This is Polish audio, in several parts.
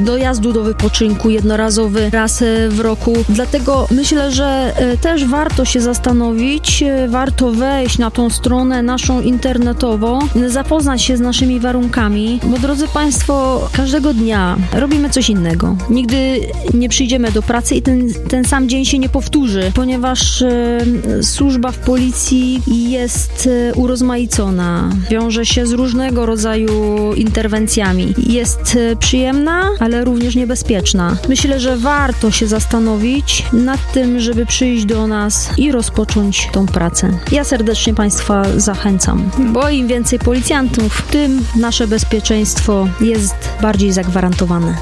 dojazdu do wypoczynku jednorazowy raz w roku. Dlatego myślę, że też warto się zastanowić, warto wejść na tą stronę naszą internetową, zapoznać się z naszymi warunkami, bo drodzy Państwo, każdego dnia robimy coś innego. Nigdy nie przyjdziemy do pracy i ten sam dzień się nie powtórzy, ponieważ służba w policji jest urozmaicona, wiąże się z różnego rodzaju interwencjami. Jest przyjemna, ale również niebezpieczna. Myślę, że warto się zastanowić nad tym, żeby przyjść do nas i rozpocząć tą pracę. Ja serdecznie Państwa zachęcam, bo im więcej policjantów, tym nasze bezpieczeństwo jest bardziej zagwarantowane.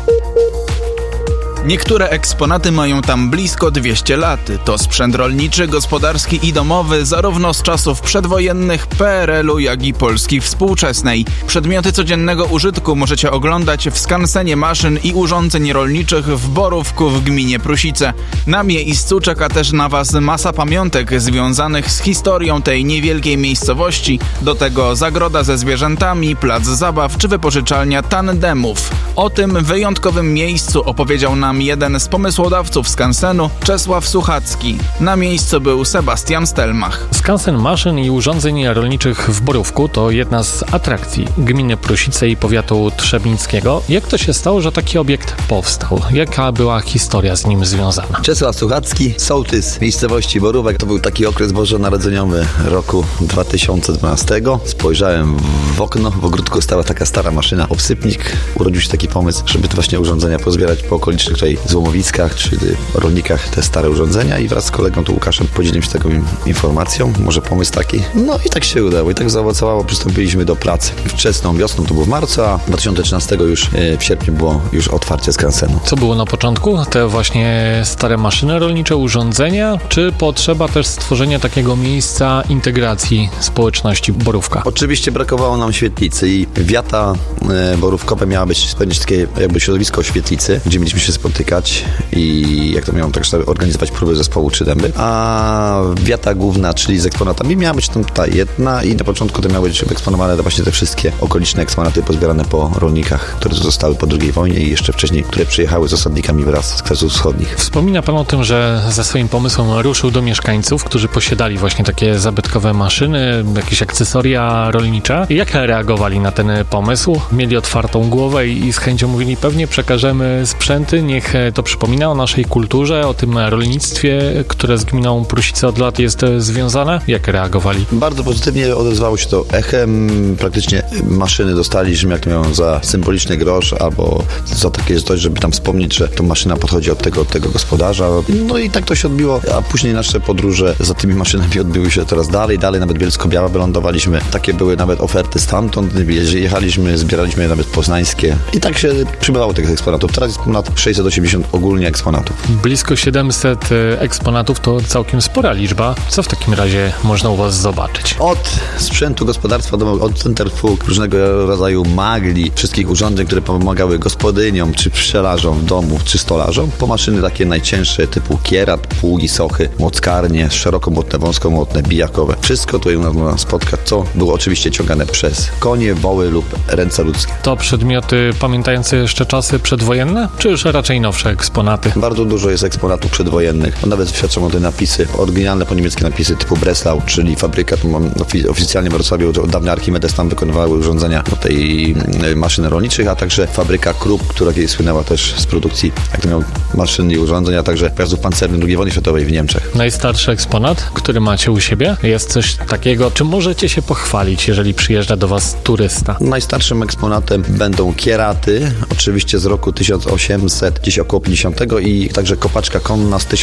Niektóre eksponaty mają tam blisko 200 lat. To sprzęt rolniczy, gospodarski i domowy, zarówno z czasów przedwojennych, PRL-u, jak i Polski współczesnej. Przedmioty codziennego użytku możecie oglądać w skansenie maszyn i urządzeń rolniczych w Borówku w gminie Prusice. Na miejscu czeka też na Was masa pamiątek związanych z historią tej niewielkiej miejscowości. Do tego zagroda ze zwierzętami, plac zabaw czy wypożyczalnia tandemów. O tym wyjątkowym miejscu opowiedział nam jeden z pomysłodawców skansenu, Czesław Suchacki. Na miejscu był Sebastian Stelmach. Skansen maszyn i urządzeń rolniczych w Borówku to jedna z atrakcji gminy Prusice i powiatu trzebnickiego. Jak to się stało, że taki obiekt powstał? Jaka była historia z nim związana? Czesław Suchacki, sołtys miejscowości Borówek. To był taki okres bożonarodzeniowy roku 2012. Spojrzałem w okno, w ogródku stała taka stara maszyna, obsypnik. Urodził się taki pomysł, żeby te właśnie urządzenia pozbierać po okolicznych tutaj złomowiskach czy rolnikach te stare urządzenia i wraz z kolegą tu Łukaszem podzieliłem się taką informacją, może pomysł taki. No i tak się udało i tak zaowocowało, przystąpiliśmy do pracy. Wczesną wiosną to było w marcu, a 2013 już w sierpniu było już otwarcie skansenu. Co było na początku? Te właśnie stare maszyny rolnicze, urządzenia, czy potrzeba też stworzenia takiego miejsca integracji społeczności Borówka? Oczywiście brakowało nam świetlicy i wiata borówkowe miała spełnić takie jakby środowisko świetlicy, gdzie mieliśmy się spotykać i jak to miałem tak organizować próby zespołu 3 dęby, a wiata główna, czyli z eksponatami miała być tam ta jedna i na początku to miały być eksponowane właśnie te wszystkie okoliczne eksponaty pozbierane po rolnikach, które zostały po II wojnie i jeszcze wcześniej, które przyjechały z osadnikami wraz z Kresów Wschodnich. Wspomina Pan o tym, że ze swoim pomysłem ruszył do mieszkańców, którzy posiadali właśnie takie zabytkowe maszyny, jakieś akcesoria rolnicze. Jak reagowali na ten pomysł? Mieli otwartą głowę i z chęcią mówili, pewnie przekażemy sprzęty, niech to przypomina o naszej kulturze, o tym rolnictwie, które z gminą Prusice od lat jest związane. Jak reagowali? Bardzo pozytywnie odezwało się to echem. Praktycznie maszyny dostaliśmy, jak to miałem, za symboliczny grosz albo za takie coś, żeby tam wspomnieć, że to maszyna podchodzi od tego gospodarza. No i tak to się odbiło, a później nasze podróże za tymi maszynami odbyły się teraz dalej, nawet Bielsko-Biała wylądowaliśmy. Takie były nawet oferty stamtąd, jechaliśmy, zbieraliśmy nawet poznańskie i tak się przybywało tych eksponatów. Teraz jest ponad 680 ogólnie eksponatów. Blisko 700 eksponatów to całkiem spora liczba. Co w takim razie można u Was zobaczyć? Od sprzętu gospodarstwa domowego, od centrfug, różnego rodzaju magli, wszystkich urządzeń, które pomagały gospodyniom, czy pszczelarzom w domu, czy stolarzom, po maszyny takie najcięższe typu kierat, pługi, sochy, młockarnie, szerokomłotne, wąskomłotne, bijakowe. Wszystko tutaj u nas można spotkać, co było oczywiście ciągane przez konie, woły lub ręce ludzkie. To przedmioty pamiętające jeszcze czasy przedwojenne, czy już raczej nowsze eksponaty? Bardzo dużo jest eksponatów przedwojennych. Nawet świadczą o te napisy, oryginalne po niemieckie napisy typu Breslau, czyli fabryka, tu mam oficjalnie w Wrocławiu, od dawna Archimedes tam wykonywały urządzenia do tej maszyny rolniczych, a także fabryka Krupp, która słynęła też z produkcji, jak to miał, maszyn i urządzeń, a także pojazdów pancernych II wojny światowej w Niemczech. Najstarszy eksponat, który macie u siebie? Jest coś takiego, czym możecie się pochwalić, jeżeli przyjeżdża do Was turysta? Najstarszym eksponatem będą kieraty, oczywiście z roku 1800, gdzieś około 50 i także kopaczka konna z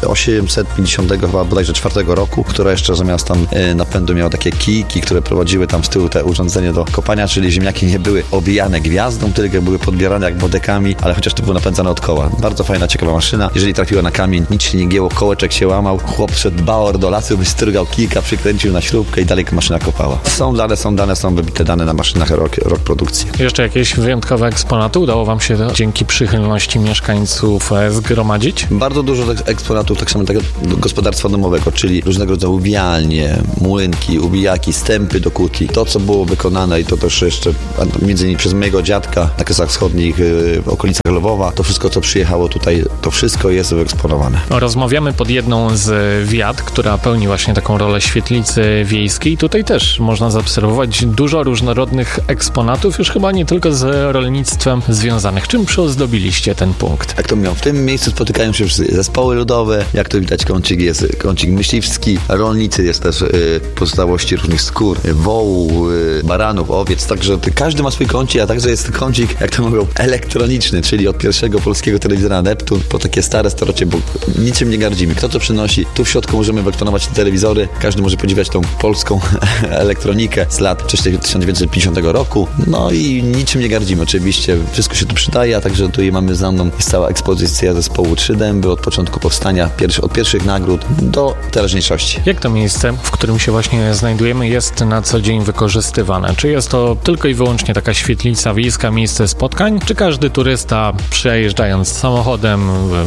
1850 chyba bodajże 4 roku, która jeszcze zamiast tam napędu miała takie kijki, które prowadziły tam z tyłu te urządzenie do kopania, czyli ziemniaki nie były obijane gwiazdą, tylko były podbierane jak bodekami, ale chociaż to było napędzane od koła. Bardzo fajna, ciekawa maszyna. Jeżeli trafiła na kamień, nic się nie gięło, kołeczek się łamał, chłop szedł bałor do lasu, wystrugał kijka, przykręcił na śrubkę i dalej maszyna kopała. Są wybite dane na maszynach rok produkcji. Jeszcze jakieś wyjątkowe eksponaty udało Wam się dzięki przychylności mieszkańców zgromadzić? Bardzo dużo eksponatów tak samo tego gospodarstwa domowego, czyli różnego rodzaju ubijalnie, młynki, ubijaki, stępy do kutli. To, co było wykonane i to też jeszcze między innymi przez mojego dziadka na Kresach Wschodnich w okolicach Lwowa, to wszystko, co przyjechało tutaj, to wszystko jest wyeksponowane. Rozmawiamy pod jedną z wiat, która pełni właśnie taką rolę świetlicy wiejskiej. Tutaj też można zaobserwować dużo różnorodnych eksponatów, już chyba nie tylko z rolnictwem związanych. Czym przyozdobiliście ten punkt? Jak to mówią, w tym miejscu spotykają się zespoły ludowe, jak to widać, kącik jest kącik myśliwski, rolnicy, jest też pozostałości różnych skór, wołu, baranów, owiec, także każdy ma swój kącik, a także jest kącik, jak to mówią, elektroniczny, czyli od pierwszego polskiego telewizora Neptun po takie stare starocie, bo niczym nie gardzimy. Kto to przynosi? Tu w środku możemy wyeksponować te telewizory, każdy może podziwiać tą polską elektronikę z lat 1950 roku, no i niczym nie gardzimy, oczywiście wszystko się tu przydaje, a także tu mamy za mną jest cała ekspozycja zespołu Trzy Dęby od początku powstania, od pierwszych nagród do teraźniejszości. Jak to miejsce, w którym się właśnie znajdujemy, jest na co dzień wykorzystywane? Czy jest to tylko i wyłącznie taka świetlica wiejska, miejsce spotkań, czy każdy turysta przejeżdżając samochodem,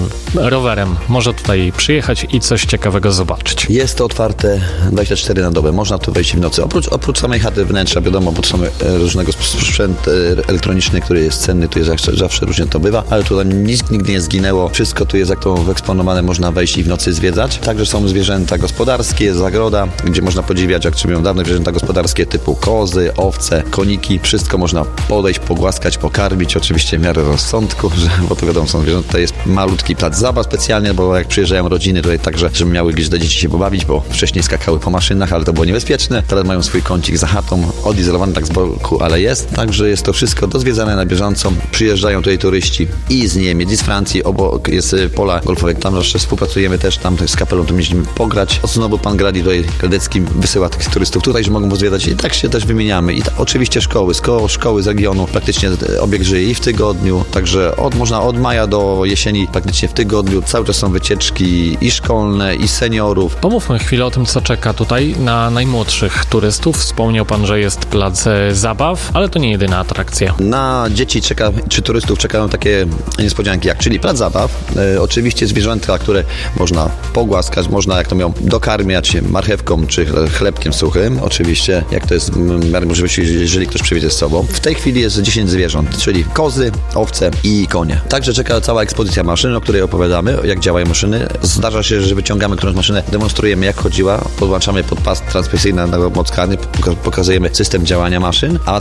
rowerem może tutaj przyjechać i coś ciekawego zobaczyć? Jest to otwarte 24 na dobę, można tu wejść w nocy. Oprócz samej chaty wnętrza, wiadomo, bo są różnego sprzęt elektroniczny, który jest cenny, tu jest zawsze różnie to bywa, ale tu nic nigdy nie zginęło, wszystko tu jest jak to wyeksponowane, można wejść i w nocy zwiedzać. Także są zwierzęta gospodarskie, zagroda, gdzie można podziwiać, jak mówią dawne zwierzęta gospodarskie typu kozy, owce, koniki, wszystko można podejść, pogłaskać, pokarmić, oczywiście w miarę rozsądku, bo to wiadomo, są zwierzęta, tutaj jest malutki plac zabaw specjalnie, bo jak przyjeżdżają rodziny tutaj także, żeby miały gdzieś dla dzieci się pobawić, bo wcześniej skakały po maszynach, ale to było niebezpieczne. Teraz mają swój kącik za chatą, odizolowany tak z boku, ale jest. Także jest to wszystko dozwiedzane na bieżąco. Przyjeżdżają tutaj turyści i z Niemiec, i z Francji, obok jest pola golfowe, tam jeszcze współpracujemy też, tam z kapelą tu mieliśmy pograć. Od znowu pan Gradi tutaj Gradeckim wysyła tych turystów tutaj, że mogą pozwiedzać i tak się też wymieniamy. I oczywiście szkoły z regionu, praktycznie obieg żyje i w tygodniu, także można od maja do jesieni praktycznie w tygodniu, cały czas są wycieczki i szkolne, i seniorów. Pomówmy chwilę o tym, co czeka tutaj na najmłodszych turystów. Wspomniał pan, że jest plac zabaw, ale to nie jedyna atrakcja. Na dzieci czy turystów czekają takie niespodzianki czyli plac zabaw, oczywiście zwierzęta, które można pogłaskać, można, jak to mówią, dokarmiać marchewką czy chlebkiem suchym, oczywiście, jak to jest w miarę możliwości, jeżeli ktoś przywiezie z sobą. W tej chwili jest 10 zwierząt, czyli kozy, owce i konie. Także czeka cała ekspozycja maszyn, o której opowiadamy, jak działają maszyny. Zdarza się, że wyciągamy którąś maszynę, demonstrujemy, jak chodziła, podłączamy pod pas transmisyjny na moc karny, pokazujemy system działania maszyn, a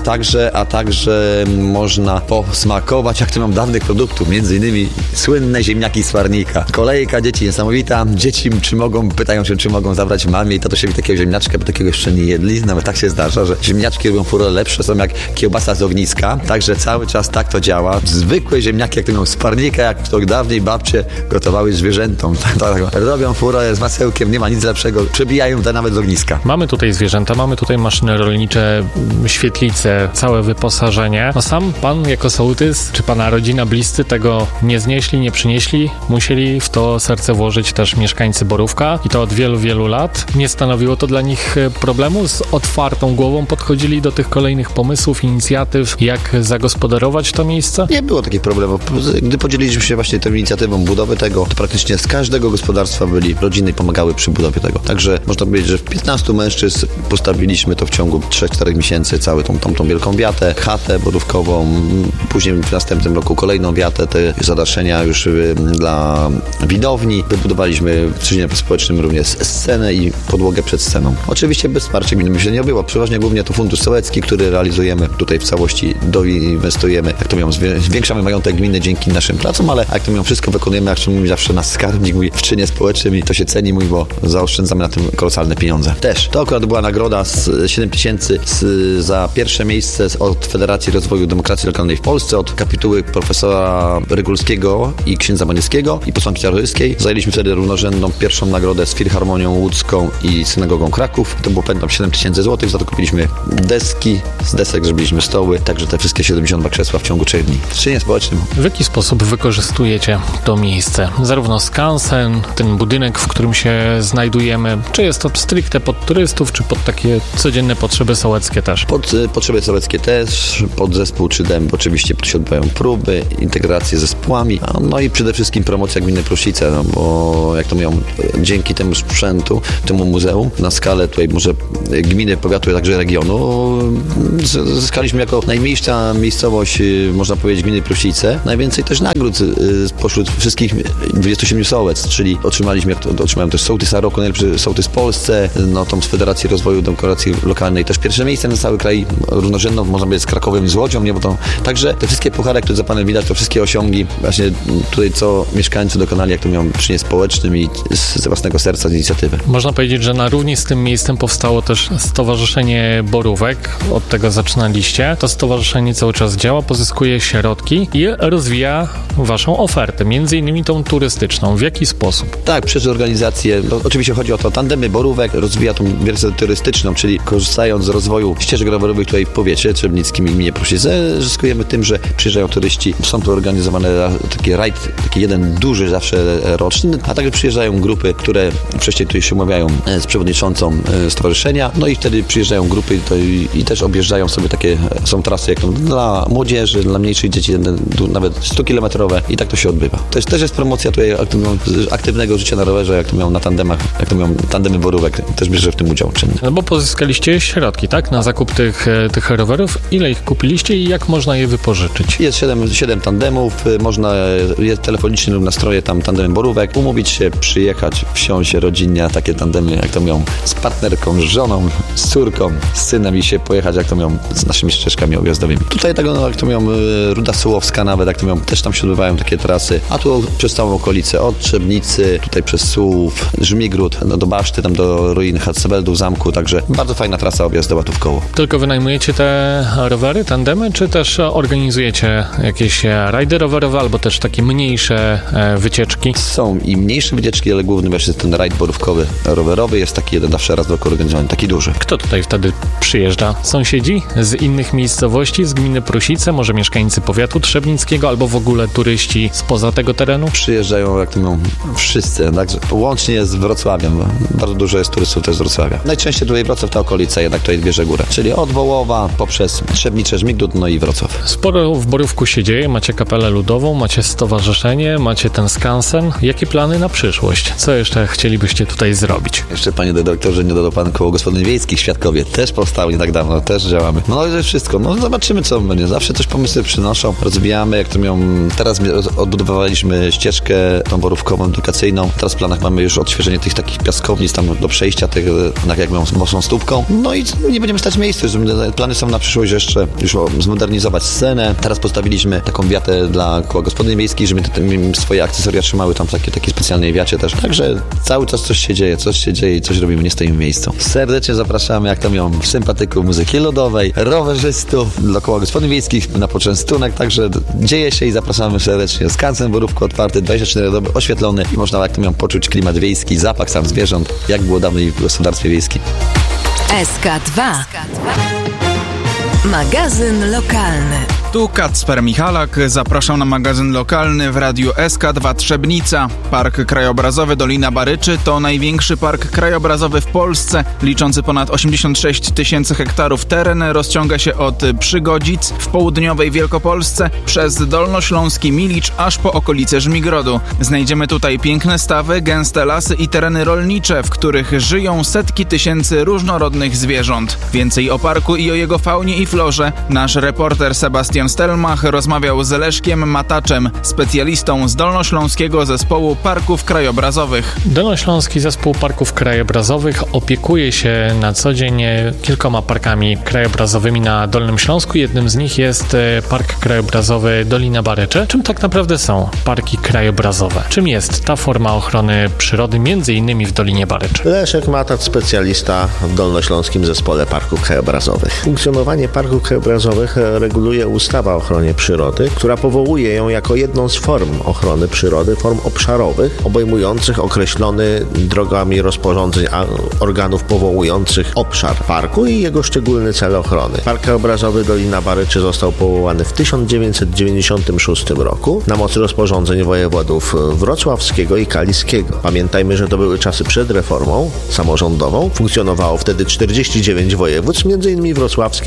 także można posmakować, jak to mam dawnych produktów, między innymi słynne ziemniaki z Farnika. Kolejka dzieci niesamowita. Dzieci pytają się, czy mogą zabrać mamie i tato się takiego ziemniaczka, bo takiego jeszcze nie jedli. Nawet tak się zdarza, że ziemniaczki robią furorę lepsze, są jak kiełbasa z ogniska. Także cały czas tak to działa. Zwykłe ziemniaki, jak to mówią, z Farnika, jak to dawniej babcie gotowały zwierzętom. Robią furorę z masełkiem, nie ma nic lepszego. Przebijają to nawet z ogniska. Mamy tutaj zwierzęta, mamy tutaj maszyny rolnicze, świetlice, całe wyposażenie. No sam pan jako sołtys, czy pana rodzina, bliscy tego nie znieśli, nie przynieśli, musieli w to serce włożyć też mieszkańcy Borówka i to od wielu, wielu lat. Nie stanowiło to dla nich problemu? Z otwartą głową podchodzili do tych kolejnych pomysłów, inicjatyw, jak zagospodarować to miejsce? Nie było takich problemów. Gdy podzieliliśmy się właśnie tą inicjatywą budowy tego, to praktycznie z każdego gospodarstwa byli rodziny i pomagały przy budowie tego. Także można powiedzieć, że w 15 mężczyzn postawiliśmy to w ciągu 3-4 miesięcy, całą tą wielką wiatę, chatę borówkową, później w następnym roku kolejną wiatę, te zadaszenia już dla widowni. Wybudowaliśmy w Trzyźnie Społecznym również scenę i podłogę przed sceną. Oczywiście bez wsparcia gminy się nie obyło. Przeważnie głównie to fundusz sołecki, który realizujemy. Tutaj w całości doinwestujemy. Jak to mówią, zwiększamy majątek gminy dzięki naszym pracom, ale jak to mówią, wszystko wykonujemy, jak to mówi zawsze nasz skarbnik mówi w czynie społecznym i to się ceni, bo zaoszczędzamy na tym kolosalne pieniądze. Też to akurat była nagroda z 7 000 za pierwsze miejsce od Federacji Rozwoju Demokracji Lokalnej w Polsce, od kapituły profesora Rygulskiego i księdza Maniewskiego i posłanki Czartoryskiej. Zajęliśmy wtedy równorzędną pierwszą nagrodę z Filharmonią Łódzką i Synagogą Kraków. To było, pamiętam, 7 000 zł. Za to kupiliśmy deski, z desek zrobiliśmy stoły, także te wszystkie 72 krzesła w ciągu 3 dni. W czynie społecznym. W jaki sposób wykorzystujecie to miejsce? Zarówno skansen, ten budynek, w którym się znajdujemy, czy jest to stricte pod turystów, czy pod takie codzienne potrzeby sołeckie też? Pod potrzeby sołeckie też, pod zespół 3 Dęby oczywiście się odbywają próby, integracja relacje z zespołami, no i przede wszystkim promocja gminy Pruszcice, no bo jak to mówią, dzięki temu sprzętu, temu muzeum, na skalę tutaj może gminy, powiatu, a także regionu, zyskaliśmy jako najmniejsza miejscowość, można powiedzieć, gminy Pruszcice, najwięcej też nagród spośród wszystkich 27 sołectw, czyli otrzymałem też sołtysa roku, najlepszy sołtys w Polsce, no tą z Federacji Rozwoju Demokracji Lokalnej, też pierwsze miejsce na cały kraj, równorzędną, można powiedzieć, z Krakowem i z Łodzią, nie, bo to także te wszystkie puchary, które za panem widać, to wszystkie osiągi właśnie tutaj, co mieszkańcy dokonali, jak to miał przynieść społecznym i ze własnego serca, z inicjatywy. Można powiedzieć, że na równi z tym miejscem powstało też Stowarzyszenie Borówek, od tego zaczynaliście. To stowarzyszenie cały czas działa, pozyskuje środki i rozwija waszą ofertę, między innymi tą turystyczną. W jaki sposób? Tak, przez organizację, no, oczywiście chodzi o to, tandemy Borówek rozwija tą wersję turystyczną, czyli korzystając z rozwoju ścieżek rowerowych tutaj w powiecie trzebnickim i gminie Pruszcice, zyskujemy tym, że przyjeżdżają turyści, są tu organizowane taki rajd, taki jeden duży zawsze roczny, a także przyjeżdżają grupy, które wcześniej tutaj się umawiają z przewodniczącą stowarzyszenia, no i wtedy przyjeżdżają grupy i też objeżdżają sobie takie, są trasy jak to dla młodzieży, dla mniejszych dzieci, nawet 100-kilometrowe i tak to się odbywa. To też jest promocja tutaj aktywnego życia na rowerze, jak to miał na tandemach, jak to miał tandemy Borówek, też bierze w tym udział czynny. No bo pozyskaliście środki, tak? Na zakup tych rowerów. Ile ich kupiliście i jak można je wypożyczyć? Jest 7 tandemów, można jest telefonicznie lub na stronie tam tandemy Borówek, umówić się, przyjechać, wsiąść rodzinnie, takie tandemy, jak to miał z partnerką, z żoną, z córką, z synem i się pojechać, jak to miał z naszymi ścieżkami objazdowymi. Tutaj tego, no, jak to miał Ruda Sułowska nawet, jak to miał, też tam się odbywają takie trasy, a tu przez całą okolicę, od Trzebnicy, tutaj przez Sułów, Żmigród, no, do Baszty, tam do ruin Hatzfeldu, zamku, także bardzo fajna trasa objazdowa tu w koło. Tylko wynajmujecie te rowery, tandemy, czy też organizujecie jakieś rajdy rowerowe albo też takie mniejsze wycieczki? Są i mniejsze wycieczki, ale główny właśnie jest ten rajd borówkowy, rowerowy, jest taki jeden zawsze raz w roku organizowany, taki duży. Kto tutaj wtedy przyjeżdża? Sąsiedzi z innych miejscowości, z gminy Prusice, może mieszkańcy powiatu trzebnickiego albo w ogóle turyści spoza tego terenu? Przyjeżdżają, jak to mówią, wszyscy, także łącznie z Wrocławiem, bardzo dużo jest turystów też z Wrocławia. Najczęściej tutaj Wrocław, ta okolica jednak tutaj bierze górę, czyli od Wołowa poprzez Trzebnice, Żmigród, no i Wrocław. Sporo w Borówku się dzieje, macie kapelę ludową, macie stowarzyszenie, macie ten skansen. Jakie plany na przyszłość? Co jeszcze chcielibyście tutaj zrobić? Jeszcze, panie dyrektorze, nie dodał pan koło gospodyń wiejskich w Świadkowie, też powstało nie tak dawno, też działamy. No i wszystko, no zobaczymy, co będzie. Zawsze coś pomysły przynoszą, rozwijamy, jak to miał, teraz odbudowaliśmy ścieżkę tą borówkową, edukacyjną, teraz w planach mamy już odświeżenie tych takich piaskownic tam do przejścia, tych, jak mówią, z mocną stópką, no i nie będziemy stać w miejscu, plany są na przyszłość jeszcze już zmodernizować scenę, teraz postawiliśmy taką wiatę dla koła gospodyń wiejskich, żeby swoje akcesoria trzymały tam takie specjalnej wiacie też, także cały czas coś się dzieje i coś robimy, nie stoimy w miejscu. Serdecznie zapraszamy, jak to miał, sympatyków muzyki ludowej, rowerzystów, dla koła gospodyń wiejskich na poczęstunek, także dzieje się i zapraszamy serdecznie. Skansen Borówku otwarty, 24 doby oświetlony i można, jak to miał, poczuć klimat wiejski, zapach sam zwierząt, jak było dawniej w gospodarstwie wiejskim. SK2. Magazyn lokalny. Tu Kacper Michalak, zapraszam na magazyn lokalny w radiu SK2 Trzebnica. Park Krajobrazowy Dolina Baryczy to największy park krajobrazowy w Polsce, liczący ponad 86 000 hektarów. Teren rozciąga się od Przygodzic w południowej Wielkopolsce przez Dolnośląski Milicz aż po okolice Żmigrodu. Znajdziemy tutaj piękne stawy, gęste lasy i tereny rolnicze, w których żyją setki tysięcy różnorodnych zwierząt. Więcej o parku i o jego faunie i florze nasz reporter Sebastian Stelmach rozmawiał z Leszkiem Mataczem, specjalistą z Dolnośląskiego Zespołu Parków Krajobrazowych. Dolnośląski Zespół Parków Krajobrazowych opiekuje się na co dzień kilkoma parkami krajobrazowymi na Dolnym Śląsku. Jednym z nich jest Park Krajobrazowy Dolina Baryczy. Czym tak naprawdę są parki krajobrazowe? Czym jest ta forma ochrony przyrody, między innymi w Dolinie Baryczy? Leszek Matacz, specjalista w Dolnośląskim Zespole Parków Krajobrazowych. Funkcjonowanie parków krajobrazowych reguluje ustawa o ochronie przyrody, która powołuje ją jako jedną z form ochrony przyrody, form obszarowych, obejmujących określony drogami rozporządzeń organów powołujących obszar parku i jego szczególny cel ochrony. Park Krajobrazowy Dolina Baryczy został powołany w 1996 roku na mocy rozporządzeń wojewodów wrocławskiego i kaliskiego. Pamiętajmy, że to były czasy przed reformą samorządową. Funkcjonowało wtedy 49 województw, m.in. wrocławskie i kaliskie.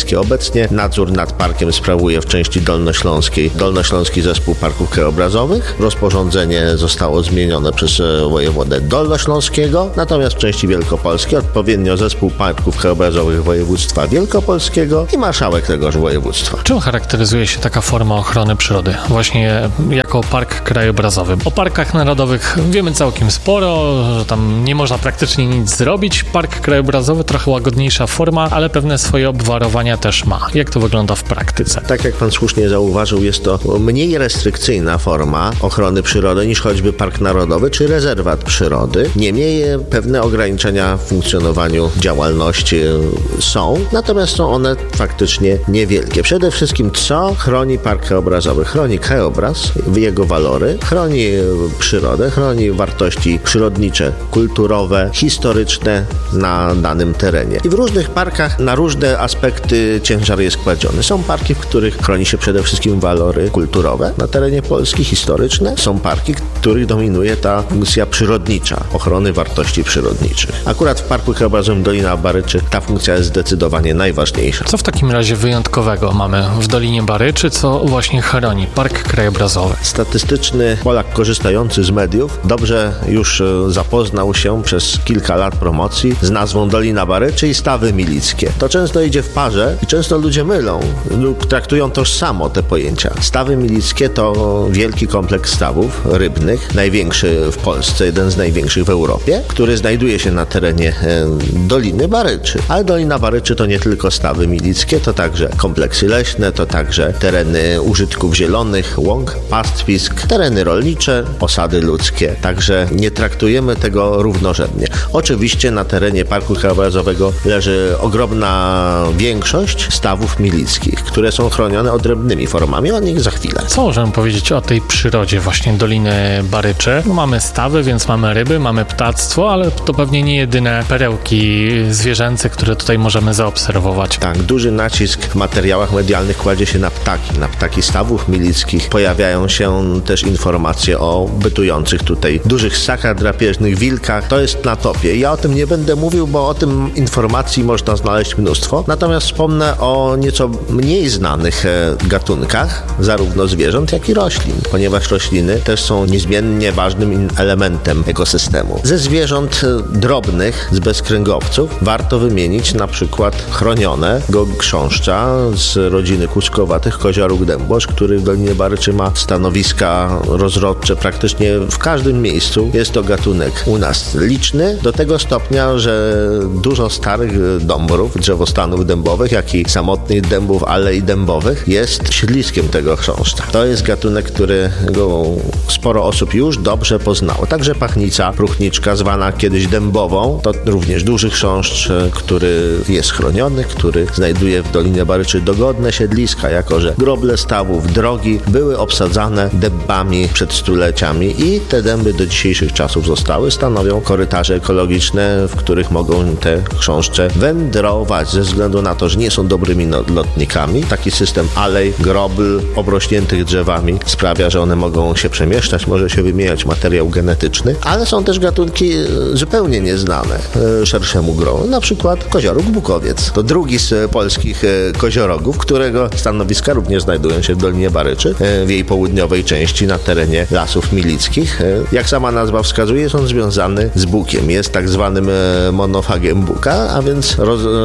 wielkopolskie. Obecnie nadzór nad parkiem sprawuje w części dolnośląskiej Dolnośląski Zespół Parków Krajobrazowych. Rozporządzenie zostało zmienione przez wojewodę dolnośląskiego, natomiast w części wielkopolskiej odpowiednio Zespół Parków Krajobrazowych Województwa Wielkopolskiego i marszałek tegoż województwa. Czym charakteryzuje się taka forma ochrony przyrody? Właśnie jako park krajobrazowy. O parkach narodowych wiemy całkiem sporo, że tam nie można praktycznie nic zrobić. Park krajobrazowy trochę łagodniejsza forma, ale pewne swoje obwarowania też ma. Jak to wygląda w praktyce? Tak jak pan słusznie zauważył, jest to mniej restrykcyjna forma ochrony przyrody niż choćby park narodowy czy rezerwat przyrody. Niemniej pewne ograniczenia w funkcjonowaniu działalności są, natomiast są one faktycznie niewielkie. Przede wszystkim co chroni park krajobrazowy? Chroni krajobraz, jego walory, chroni przyrodę, chroni wartości przyrodnicze, kulturowe, historyczne na danym terenie. I w różnych parkach na różne aspekty ciężar jest kładziony. Są parki, w których chroni się przede wszystkim walory kulturowe na terenie Polski, historyczne. Są parki, w których dominuje ta funkcja przyrodnicza, ochrony wartości przyrodniczych. Akurat w Parku Krajobrazowym Dolina Baryczy ta funkcja jest zdecydowanie najważniejsza. Co w takim razie wyjątkowego mamy w Dolinie Baryczy, co właśnie chroni park krajobrazowy? Statystyczny Polak korzystający z mediów dobrze już zapoznał się przez kilka lat promocji z nazwą Dolina Baryczy i Stawy Milickie. To często idzie w parze i często ludzie mylą lub traktują tożsamo te pojęcia. Stawy Milickie to wielki kompleks stawów rybnych, największy w Polsce, jeden z największych w Europie, który znajduje się na terenie Doliny Baryczy. Ale Dolina Baryczy to nie tylko Stawy Milickie, to także kompleksy leśne, to także tereny użytków zielonych, łąk, pastwisk, tereny rolnicze, osady ludzkie. Także nie traktujemy tego równorzędnie. Oczywiście na terenie Parku Krajobrazowego leży ogromna większość stawów milickich, które są chronione odrębnymi formami. O nich za chwilę. Co możemy powiedzieć o tej przyrodzie właśnie Doliny Baryczy? No, mamy stawy, więc mamy ryby, mamy ptactwo, ale to pewnie nie jedyne perełki zwierzęce, które tutaj możemy zaobserwować. Tak, duży nacisk w materiałach medialnych kładzie się na ptaki stawów milickich. Pojawiają się też informacje o bytujących tutaj dużych ssakach drapieżnych, wilkach. To jest na topie. Ja o tym nie będę mówił, bo o tym informacji można znaleźć mnóstwo. Natomiast wspomnę o nieco mniej znanych gatunkach, zarówno zwierząt, jak i roślin, ponieważ rośliny też są niezmiennie ważnym elementem ekosystemu. Ze zwierząt drobnych, z bezkręgowców, warto wymienić na przykład chronionego chrząszcza z rodziny kuczkowatych, kozioróg dębosz, który w Dolinie Baryczy ma stanowiska rozrodcze praktycznie w każdym miejscu. Jest to gatunek u nas liczny, do tego stopnia, że dużo starych dąbrów, drzewostanów dębowych, jak i samotnych dębów, alei dębowych jest siedliskiem tego chrząszcza. To jest gatunek, którego sporo osób już dobrze poznało. Także pachnica, próchniczka, zwana kiedyś dębową, to również duży chrząszcz, który jest chroniony, który znajduje w Dolinie Baryczy dogodne siedliska, jako że groble stawów, drogi były obsadzane dębami przed stuleciami i te dęby do dzisiejszych czasów zostały, stanowią korytarze ekologiczne, w których mogą te chrząszcze wędrować ze względu na to, że nie są dobrymi lotnikami. Taki system alej, grobl obrośniętych drzewami sprawia, że one mogą się przemieszczać, może się wymieniać materiał genetyczny, ale są też gatunki zupełnie nieznane szerszemu gronu, na przykład kozioróg bukowiec. To drugi z polskich koziorogów, którego stanowiska również znajdują się w Dolinie Baryczy, w jej południowej części na terenie Lasów Milickich. Jak sama nazwa wskazuje, jest on związany z bukiem. Jest tak zwanym monofagiem buka, a więc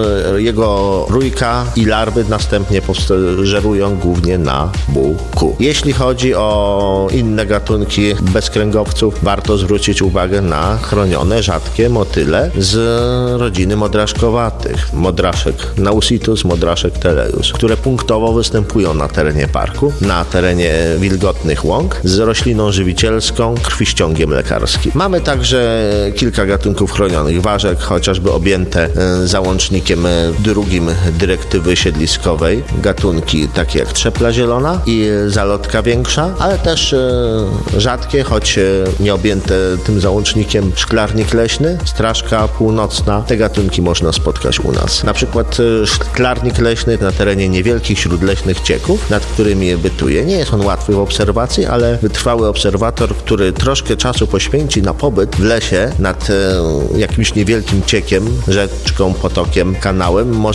jego rójka i larwy następnie żerują głównie na buku. Jeśli chodzi o inne gatunki bezkręgowców, warto zwrócić uwagę na chronione, rzadkie motyle z rodziny modraszkowatych. Modraszek Nausitus, modraszek Teleus, które punktowo występują na terenie parku, na terenie wilgotnych łąk z rośliną żywicielską, krwiściągiem lekarskim. Mamy także kilka gatunków chronionych ważek, chociażby objęte załącznikiem drugim dyrektywy siedliskowej. Gatunki takie jak trzepla zielona i zalotka większa, ale też rzadkie, choć nie objęte tym załącznikiem, szklarnik leśny, straszka północna. Te gatunki można spotkać u nas. Na przykład szklarnik leśny na terenie niewielkich śródleśnych cieków, nad którymi bytuje. Nie jest on łatwy w obserwacji, ale wytrwały obserwator, który troszkę czasu poświęci na pobyt w lesie nad jakimś niewielkim ciekiem, rzeczką, potokiem, kanałem, może zobaczyć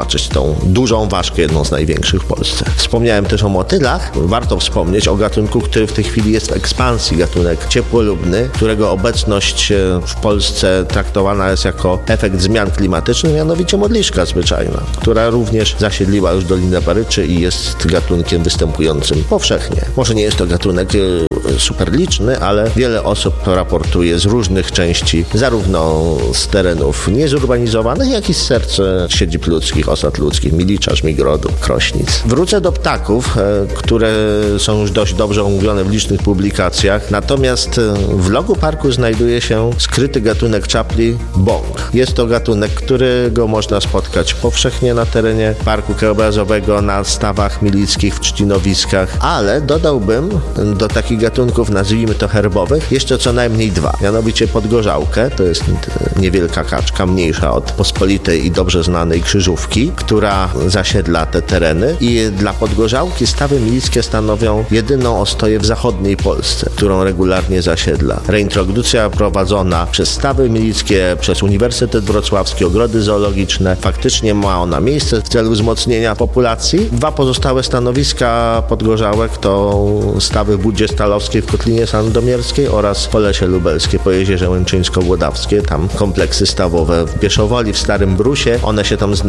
zobaczyć tą dużą ważkę, jedną z największych w Polsce. Wspomniałem też o motylach. Warto wspomnieć o gatunku, który w tej chwili jest w ekspansji, gatunek ciepłolubny, którego obecność w Polsce traktowana jest jako efekt zmian klimatycznych, mianowicie modliszka zwyczajna, która również zasiedliła już Dolinę Baryczy i jest gatunkiem występującym powszechnie. Może nie jest to gatunek super liczny, ale wiele osób raportuje z różnych części, zarówno z terenów niezurbanizowanych, jak i z serc siedzib ludzkich, osad ludzkich, Milicza, Żmigrodu, Krośnic. Wrócę do ptaków, które są już dość dobrze omówione w licznych publikacjach, natomiast w logu parku znajduje się skryty gatunek czapli bąk. Jest to gatunek, którego można spotkać powszechnie na terenie parku krajobrazowego, na stawach milickich, w trzcinowiskach, ale dodałbym do takich gatunków, nazwijmy to herbowych, jeszcze co najmniej dwa. Mianowicie podgorzałkę, to jest niewielka kaczka, mniejsza od pospolitej i dobrze znanej krzyżówki, która zasiedla te tereny i dla podgorzałki stawy milickie stanowią jedyną ostoję w zachodniej Polsce, którą regularnie zasiedla. Reintrodukcja prowadzona przez stawy milickie, przez Uniwersytet Wrocławski, ogrody zoologiczne. Faktycznie ma ona miejsce w celu wzmocnienia populacji. Dwa pozostałe stanowiska podgorzałek to stawy w Budzie Stalowskiej w Kotlinie Sandomierskiej oraz Polesie Lubelskie po Jezierze Łęczyńsko-Głodawskie. Tam kompleksy stawowe w Bieszowoli, w Starym Brusie. One się tam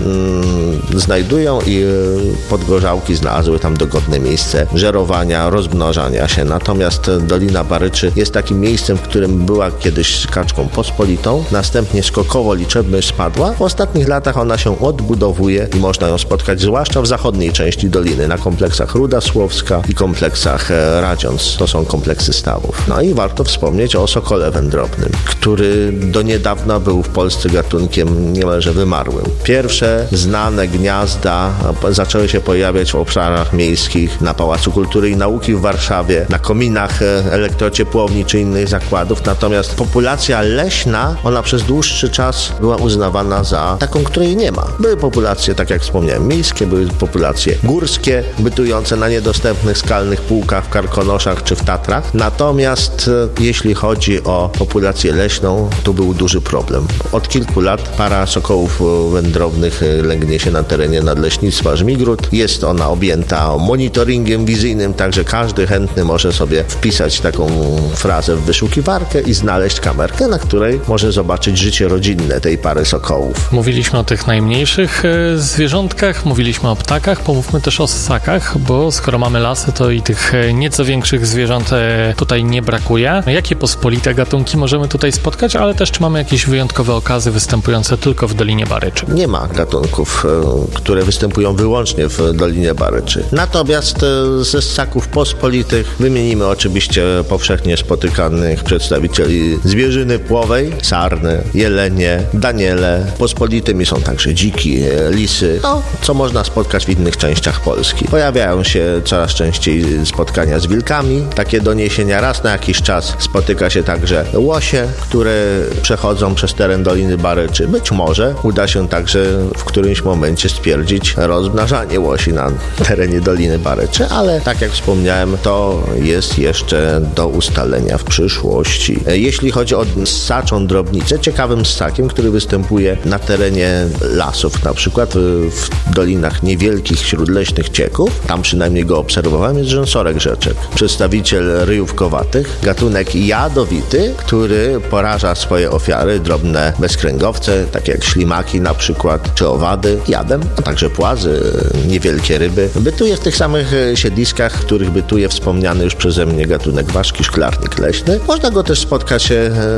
znajdują i podgorzałki znalazły tam dogodne miejsce żerowania, rozmnażania się. Natomiast Dolina Baryczy jest takim miejscem, w którym była kiedyś kaczką pospolitą. Następnie skokowo liczebność spadła. W ostatnich latach ona się odbudowuje i można ją spotkać zwłaszcza w zachodniej części doliny, na kompleksach Ruda Słowska i kompleksach Radziąc. To są kompleksy stawów. No i warto wspomnieć o sokole wędrownym, który do niedawna był w Polsce gatunkiem niemalże wymarłym. Pierwsze znane gniazda zaczęły się pojawiać w obszarach miejskich, na Pałacu Kultury i Nauki w Warszawie, na kominach elektrociepłowni czy innych zakładów. Natomiast populacja leśna, ona przez dłuższy czas była uznawana za taką, której nie ma. Były populacje, tak jak wspomniałem, miejskie, były populacje górskie, bytujące na niedostępnych skalnych półkach w Karkonoszach czy w Tatrach. Natomiast jeśli chodzi o populację leśną, to był duży problem. Od kilku lat para sokołów wędrownych lęgnie się na terenie Nadleśnictwa Żmigród. Jest ona objęta monitoringiem wizyjnym, także każdy chętny może sobie wpisać taką frazę w wyszukiwarkę i znaleźć kamerkę, na której może zobaczyć życie rodzinne tej pary sokołów. Mówiliśmy o tych najmniejszych zwierzątkach, mówiliśmy o ptakach, pomówmy też o ssakach, bo skoro mamy lasy, to i tych nieco większych zwierząt tutaj nie brakuje. Jakie pospolite gatunki możemy tutaj spotkać, ale też czy mamy jakieś wyjątkowe okazy występujące tylko w Dolinie Baryczy? Nie ma gatunków, które występują wyłącznie w Dolinie Baryczy. Natomiast ze ssaków pospolitych wymienimy oczywiście powszechnie spotykanych przedstawicieli zwierzyny płowej, sarny, jelenie, daniele. Pospolitymi są także dziki, lisy, co można spotkać w innych częściach Polski. Pojawiają się coraz częściej spotkania z wilkami. Takie doniesienia raz na jakiś czas spotyka się także łosie, które przechodzą przez teren Doliny Baryczy. Być może uda się także w którymś momencie stwierdzić rozmnażanie łosi na terenie Doliny Baryczy, ale tak jak wspomniałem, to jest jeszcze do ustalenia w przyszłości. Jeśli chodzi o ssaczą drobnicę, ciekawym ssakiem, który występuje na terenie lasów, na przykład w dolinach niewielkich śródleśnych cieków, tam przynajmniej go obserwowałem, jest rzęsorek rzeczek. Przedstawiciel ryjówkowatych, gatunek jadowity, który poraża swoje ofiary, drobne bezkręgowce, takie jak ślimaki na przykład, czy owady, jadem, a także płazy, niewielkie ryby. Bytuje w tych samych siedliskach, w których bytuje wspomniany już przeze mnie gatunek ważki szklarnik leśny. Można go też spotkać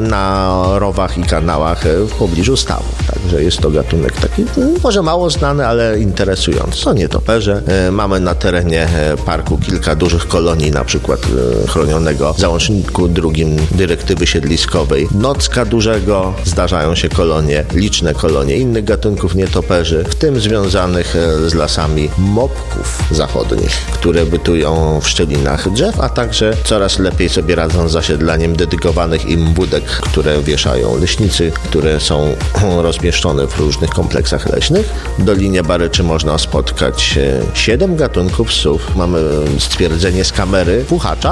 na rowach i kanałach w pobliżu stawów. Także jest to gatunek taki może mało znany, ale interesujący. To nietoperze. Mamy na terenie parku kilka dużych kolonii, na przykład chronionego w załączniku drugim dyrektywy siedliskowej nocka dużego. Zdarzają się kolonie, liczne kolonie innych gatunków nietoperzy, w tym związanych z lasami mopków zachodnich, które bytują w szczelinach drzew, a także coraz lepiej sobie radzą z zasiedlaniem dedykowanych im budek, które wieszają leśnicy, które są rozmieszczone w różnych kompleksach leśnych. W Dolinie Baryczy można spotkać 7 gatunków ssów. Mamy stwierdzenie z kamery puchacza,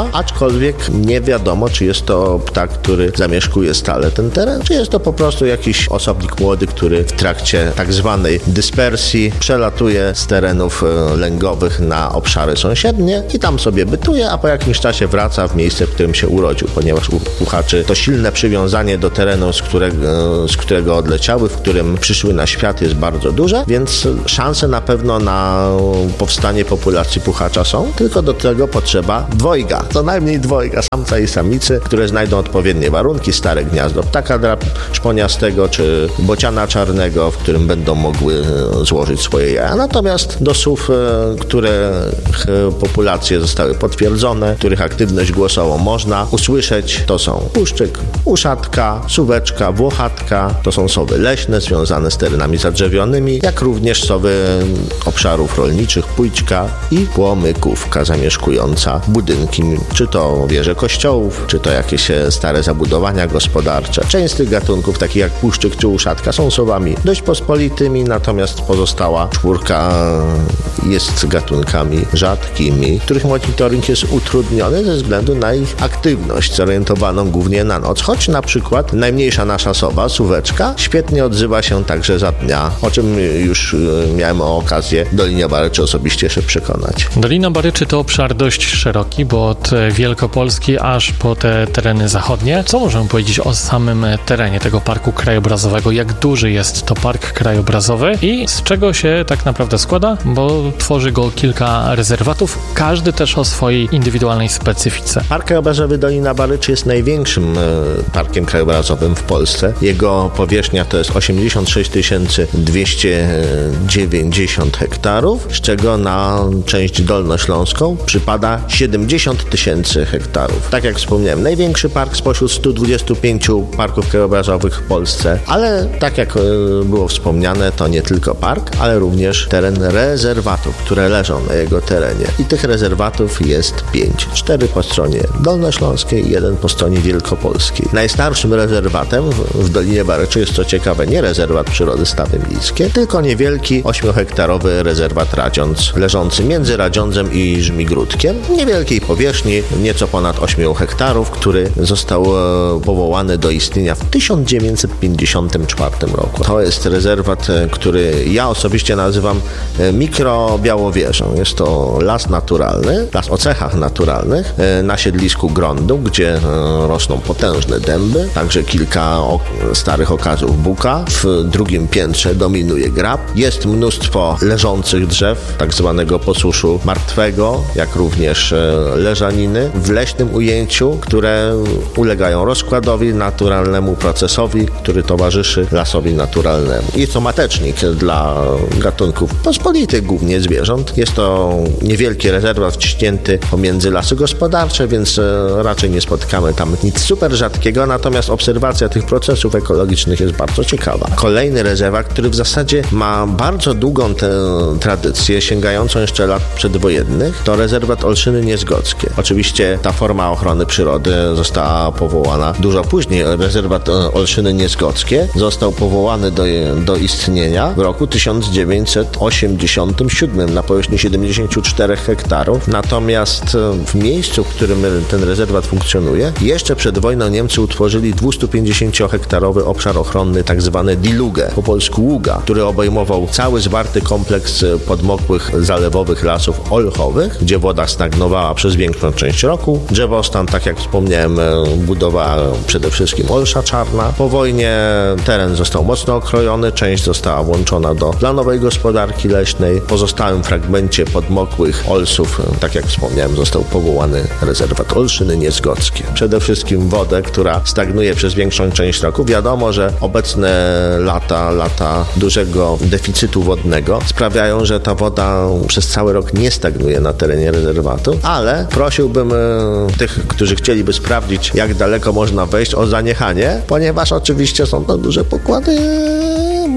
aczkolwiek nie wiadomo, czy jest to ptak, który zamieszkuje stale ten teren, czy jest to po prostu jakiś osobnik młody, który w trakcie tak zwanej dyspersji przelatuje z terenów lęgowych na obszary sąsiednie i tam sobie bytuje, a po jakimś czasie wraca w miejsce, w którym się urodził, ponieważ u puchaczy to silne przywiązanie do terenu, z którego odleciały, w którym przyszły na świat, jest bardzo duże, więc szanse na pewno na powstanie populacji puchacza są, tylko do tego potrzeba dwojga, co najmniej dwojga, samca i samicy, które znajdą odpowiednie warunki, stare gniazdo ptaka szponiastego czy bociana czarnego, w którym będą mogły złożyć swoje jaja. Natomiast do słów, których populacje zostały potwierdzone, których aktywność głosową można usłyszeć, to są puszczyk, uszatka, suweczka, włochatka, to są sowy leśne związane z terenami zadrzewionymi, jak również sowy obszarów rolniczych, pójczka i płomykówka zamieszkująca budynki, czy to wieże kościołów, czy to jakieś stare zabudowania gospodarcze. Część z tych gatunków, takich jak puszczyk czy uszatka, są sowami dość pospolitymi, natomiast pozostała czwórka jest gatunkami rzadkimi, których monitoring jest utrudniony ze względu na ich aktywność, zorientowaną głównie na noc, choć na przykład najmniejsza nasza sowa, suweczka, świetnie odzywa się także za dnia, o czym już miałem okazję w Dolinie Baryczy osobiście się przekonać. Dolina Baryczy to obszar dość szeroki, bo od Wielkopolski aż po te tereny zachodnie. Co możemy powiedzieć o samym terenie tego parku krajobrazowego? Jak duży jest to park krajobrazowy i z czego się tak naprawdę składa? Bo tworzy go kilka rezerwatów, każdy też o swojej indywidualnej specyfice. Park krajobrazowy Dolina Baryczy jest największym parkiem krajobrazowym w Polsce. Jego powierzchnia to jest 86 290 hektarów, z czego na część dolnośląską przypada 70 000 hektarów. Tak jak wspomniałem, największy park spośród 125 parków krajobrazowych w Polsce, ale tak jak było wspomniane, to nie tylko park, ale również teren rezerwatów, które leżą na jego terenie. I tych rezerwatów jest 5. 4 po stronie dolnośląskiej i 1 po stronie wielkopolskiej. Najstarszym rezerwatem w Dolinie Baryczy jest, co ciekawe, nie rezerwat przyrody Stawy Miejskie, tylko niewielki 8-hektarowy rezerwat Radziądz, leżący między Radziądzem i Żmigródkiem. Niewielkiej powierzchni, nieco ponad 8 hektarów, który został powołany do istnienia w 1954 roku. To jest rezerwat, który ja osobiście nazywam mikrobiałowieżą. Jest to las naturalny, las o cechach naturalnych na siedlisku Grądu, gdzie rosną potężne dęby, także kilka starych okazów buka. W drugim piętrze dominuje grab. Jest mnóstwo leżących drzew, tak zwanego posuszu martwego, jak również leżaniny w leśnym ujęciu, które ulegają rozkładowi, naturalnemu procesowi, który towarzyszy lasowi naturalnemu. Jest to matecznik dla gatunków pospolitych, głównie zwierząt. Jest to niewielki rezerwat wciśnięty pomiędzy lasy gospodarcze, więc raczej nie spotykamy tam nic super rzadkiego, natomiast obserwacja tych procesów ekologicznych jest bardzo ciekawa. Kolejny rezerwat, który w zasadzie ma bardzo długą tę tradycję, sięgającą jeszcze lat przedwojennych, to rezerwat Olszyny Niezgodzkie. Oczywiście ta forma ochrony przyrody została powołana dużo później. Rezerwat Olszyny Niezgodzkie został powołany do istnienia w roku 1987 na powierzchni 74 hektarów. Natomiast w miejscu, w którym ten rezerwat funkcjonuje, jeszcze przed wojną Niemcy utworzyli 250-hektarowy obszar ochronny, tak zwany Dilugę, po polsku Ługa, który obejmował cały zwarty kompleks podmokłych zalewowych lasów olchowych, gdzie woda stagnowała przez większą część roku. Drzewostan, tak jak wspomniałem, budowała przede wszystkim olsza czarna. Po wojnie teren został mocno okrojony, część została włączona do planowej gospodarki leśnej. W pozostałym fragmencie podmokłych olsów, tak jak wspomniałem, został powołany rezerwat Olszyny Niezgodzkie. Przede wszystkim wodę, która stagnuje przez większą część roku. Wiadomo, że obecne lata dużego deficytu wodnego sprawiają, że ta woda przez cały rok nie stagnuje na terenie rezerwatu, ale prosiłbym tych, którzy chcieliby sprawdzić, jak daleko można wejść, o zaniechanie, ponieważ oczywiście są to duże pokłady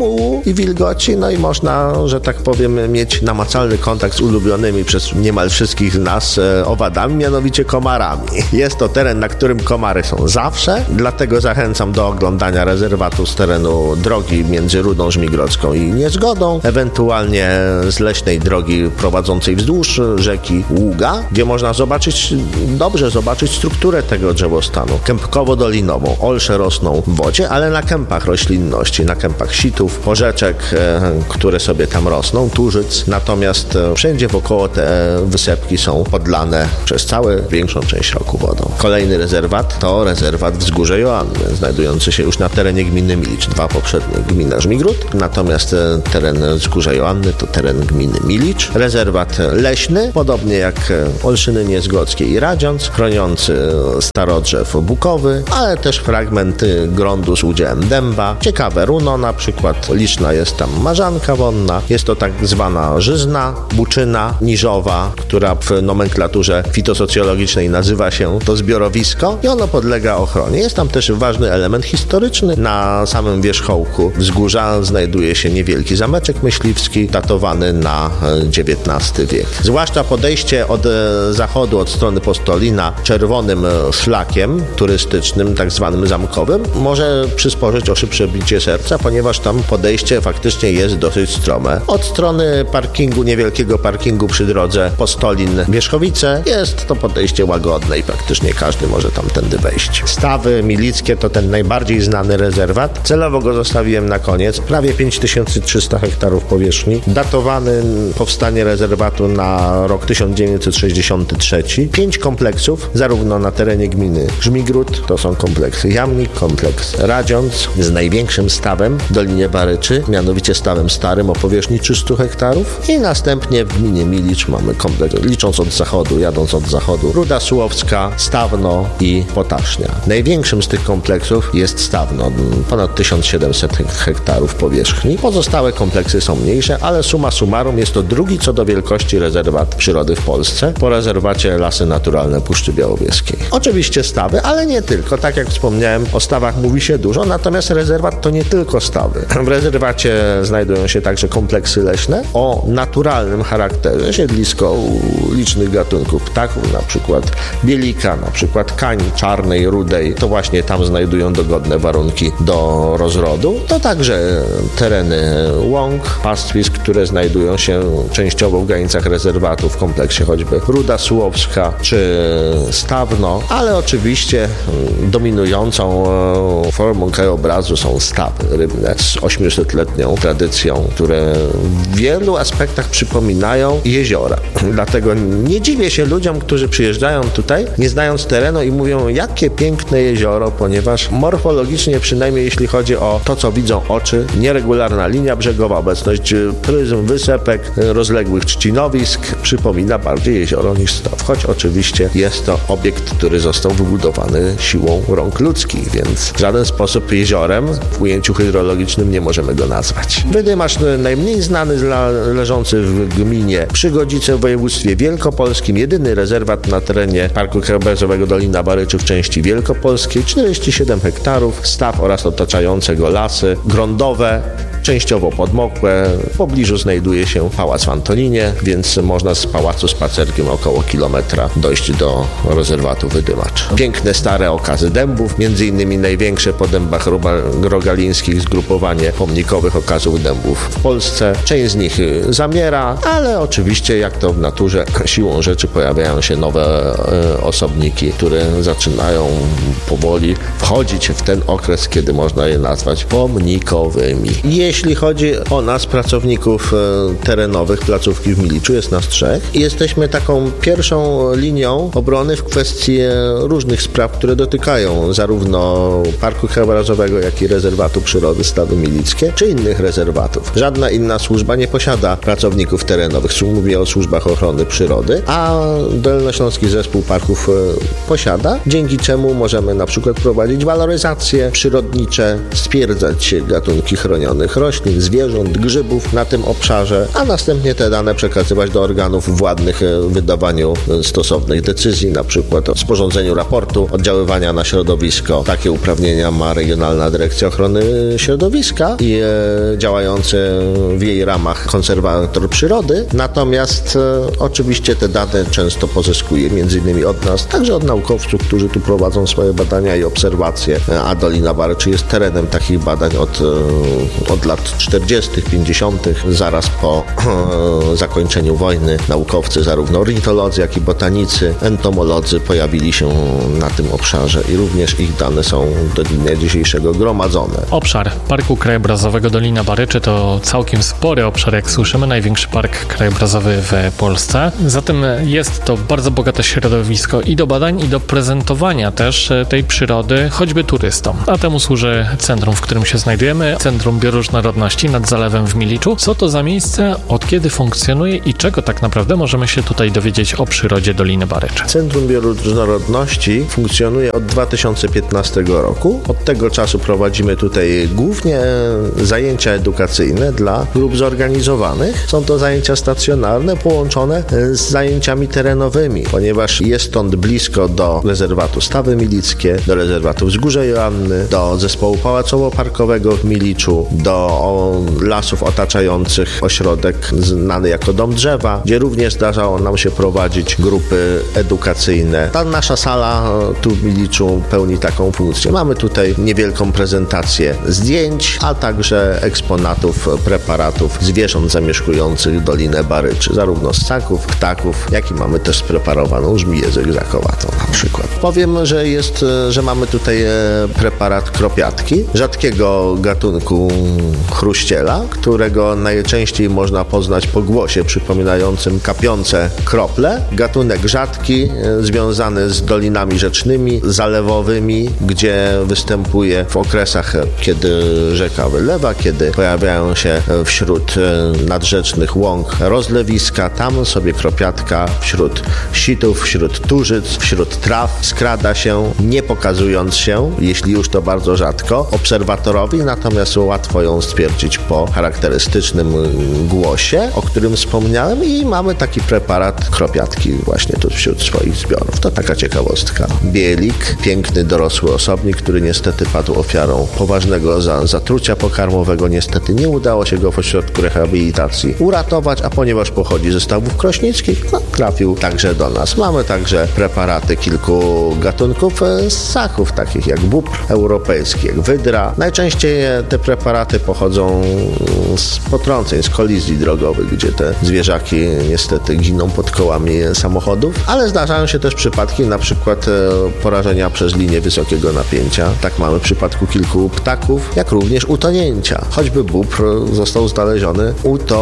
mułu i wilgoci, no i można, że tak powiem, mieć namacalny kontakt z ulubionymi przez niemal wszystkich z nas owadami, mianowicie komarami. Jest to teren, na którym komary są zawsze, dlatego zachęcam do oglądania rezerwatu z terenu drogi między Rudą Żmigrodzką i Niezgodą, ewentualnie z leśnej drogi prowadzącej wzdłuż rzeki Ługa, gdzie można dobrze zobaczyć strukturę tego drzewostanu. Kępkowo-dolinową. Olsze rosną w wodzie, ale na kępach roślinności, na kępach sitów, porzeczek, które sobie tam rosną, tużyc. Natomiast wszędzie wokoło te wysepki są podlane przez większą część roku wodą. Kolejny rezerwat to rezerwat Wzgórze Joanny, znajdujący się już na terenie gminy Milicz. 2 poprzednie gmina Żmigród, natomiast teren Wzgórza Joanny to teren gminy Milicz. Rezerwat leśny, podobnie jak Olszyny Niezgodzkie i Radziąc, chroniący starodrzew bukowy, ale też fragmenty gruntu z udziałem dęba. Ciekawe runo, na przykład liczna jest tam marzanka wonna. Jest to tak zwana żyzna, buczyna niżowa, która w nomenklaturze fitosocjologicznej nazywa się to zbiorowisko i ono podlega ochronie. Jest tam też ważny element historyczny. Na samym wierzchołku wzgórza znajduje się niewielki zameczek myśliwski, datowany na XIX wiek. Zwłaszcza podejście od zachodu, od strony Postolina, czerwonym szlakiem turystycznym, tak zwanym zamkowym, może przysporzyć o szybsze bicie serca, ponieważ tam podejście faktycznie jest dosyć strome. Od strony parkingu, niewielkiego parkingu przy drodze Postolin-Wierzchowice jest to podejście łagodne i praktycznie każdy może tamtędy wejść. Stawy Milickie to ten najbardziej znany rezerwat. Celowo go zostawiłem na koniec. Prawie 5300 hektarów powierzchni. Datowany powstanie rezerwatu na rok 1963. 5 kompleksów, zarówno na terenie gminy Żmigród, to są kompleksy Jamnik, kompleks Radziąc z największym stawem w Dolinie Baryczy, mianowicie stawem starym o powierzchni 300 hektarów i następnie w gminie Milicz mamy kompleks, licząc od zachodu, jadąc od zachodu, Ruda Sułowska, Stawno i Potasznia. Największym z tych kompleksów jest Stawno, ponad 1700 hektarów powierzchni. Pozostałe kompleksy są mniejsze, ale summa summarum jest to drugi co do wielkości rezerwat przyrody w Polsce, po rezerwacie Lasy Naturalne Puszczy Białowieskiej. Oczywiście stawy, ale nie tylko. Tak jak wspomniałem, o stawach mówi się dużo, natomiast rezerwat to nie tylko stawy. W rezerwacie znajdują się także kompleksy leśne o naturalnym charakterze, siedlisko licznych gatunków ptaków, na przykład bielika, na przykład kani czarnej, rudej. To właśnie tam znajdują dogodne warunki do rozrodu. To także tereny łąk, pastwisk, które znajdują się częściowo w granicach rezerwatu, w kompleksie choćby Ruda Sułowska czy Stawno, ale oczywiście dominującą formą krajobrazu są stawy rybne z 800-letnią tradycją, które w wielu aspektach przypominają jeziora. Dlatego nie dziwię się ludziom, którzy przyjeżdżają tutaj, nie znając terenu i mówią, jakie piękne jezioro, ponieważ morfologicznie, przynajmniej jeśli chodzi o to, co widzą oczy, nieregularna linia brzegowa, obecność pryzm, wysepek, rozległych trzcinowisk przypomina bardziej jezioro niż staw. Choć oczywiście jest to obiekt, który został wybudowany siłą rąk ludzkich, więc w żaden sposób jeziorem w ujęciu hydrologicznym nie możemy go nazwać. Wydymasz najmniej znany, leżący w gminie Przygodzice w województwie wielkopolskim, jedyny rezerwat na terenie Parku Krajobrazowego Dolina Baryczy w części wielkopolskiej, 47 hektarów, staw oraz otaczające go lasy gruntowe, częściowo podmokłe. W pobliżu znajduje się pałac w Antoninie, więc można z pałacu spacerkiem około kilometra dojść do rezerwatu Wydymacz. Piękne stare okazy dębów, między innymi największe po dębach rogalińskich zgrupowanie pomnikowych okazów dębów w Polsce. Część z nich zamiera, ale oczywiście jak to w naturze, siłą rzeczy pojawiają się nowe osobniki, które zaczynają powoli wchodzić w ten okres, kiedy można je nazwać pomnikowymi. Jeśli chodzi o nas, pracowników terenowych placówki w Miliczu, jest nas 3 i jesteśmy taką pierwszą linią obrony w kwestii różnych spraw, które dotykają zarówno Parku Krajobrazowego, jak i Rezerwatu Przyrody Stawy Milickie, czy innych rezerwatów. Żadna inna służba nie posiada pracowników terenowych. Mówię o służbach ochrony przyrody, a Dolnośląski Zespół Parków posiada, dzięki czemu możemy na przykład prowadzić waloryzacje przyrodnicze, stwierdzać gatunki chronionych roślin, zwierząt, grzybów na tym obszarze, a następnie te dane przekazywać do organów władnych w wydawaniu stosownych decyzji, na przykład o sporządzeniu raportu oddziaływania na środowisko. Takie uprawnienia ma Regionalna Dyrekcja Ochrony Środowiska i działający w jej ramach konserwator przyrody. Natomiast oczywiście te dane często pozyskuje m.in. od nas, także od naukowców, którzy tu prowadzą swoje badania i obserwacje, a Dolina Baryczy jest terenem takich badań od lat 40., 50., zaraz po zakończeniu wojny. Naukowcy, zarówno ornitolodzy, jak i botanicy, entomolodzy pojawili się na tym obszarze i również ich dane są do dnia dzisiejszego gromadzone. Obszar Parku Krajobrazowego Dolina Baryczy to całkiem spory obszar, jak słyszymy, największy park krajobrazowy w Polsce. Zatem jest to bardzo bogate środowisko i do badań, i do prezentowania też tej przyrody, choćby turystom. A temu służy centrum, w którym się znajdujemy, Centrum Bioróżnorodności nad Zalewem w Miliczu. Co to za miejsce, od kiedy funkcjonuje i czego tak naprawdę możemy się tutaj dowiedzieć o przyrodzie Doliny Baryczy? Centrum Bioróżnorodności funkcjonuje od 2015 roku. Od tego czasu prowadzimy tutaj głównie zajęcia edukacyjne dla grup zorganizowanych. Są to zajęcia stacjonarne połączone z zajęciami terenowymi, ponieważ jest stąd blisko do rezerwatu Stawy Milickie, do rezerwatu Wzgórze Joanny, do zespołu pałacowo-parkowego w Miliczu, do lasów otaczających ośrodek znany jako Dom Drzewa, gdzie również zdarzało nam się prowadzić grupy edukacyjne. Ta nasza sala tu w Miliczu pełni taką funkcję. Mamy tutaj niewielką prezentację zdjęć, a także eksponatów, preparatów zwierząt zamieszkujących Dolinę Baryczy, zarówno ssaków, ptaków, jak i mamy też spreparowaną żmiję zygzakowatą na przykład. Powiem, że mamy tutaj preparat kropiatki, rzadkiego gatunku chruściela, którego najczęściej można poznać po głosie przypominającym kapiące krople. Gatunek rzadki, związany z dolinami rzecznymi, zalewowymi, gdzie występuje w okresach, kiedy rzeka wylewa, kiedy pojawiają się wśród nadrzecznych łąk rozlewiska. Tam sobie kropiatka wśród sitów, wśród turzyc, wśród traw skrada się, nie pokazując się, jeśli już to bardzo rzadko, obserwatorowi, natomiast łatwo ją stwierdzić po charakterystycznym głosie, o którym wspomniałem, i mamy taki preparat kropiatki właśnie tu wśród swoich zbiorów. To taka ciekawostka. Bielik, piękny dorosły osobnik, który niestety padł ofiarą poważnego zatrucia pokarmowego. Niestety nie udało się go w ośrodku rehabilitacji uratować, a ponieważ pochodzi ze Stawów Krośnickich, trafił także do nas. Mamy także preparaty kilku gatunków ssaków, takich jak bóbr europejski, jak wydra. Najczęściej te preparaty pochodzą z potrąceń, z kolizji drogowych, gdzie te zwierzaki niestety giną pod kołami samochodów, ale zdarzają się też przypadki na przykład porażenia przez linię wysokiego napięcia. Tak mamy w przypadku kilku ptaków, jak również utonięcia. Choćby bóbr został znaleziony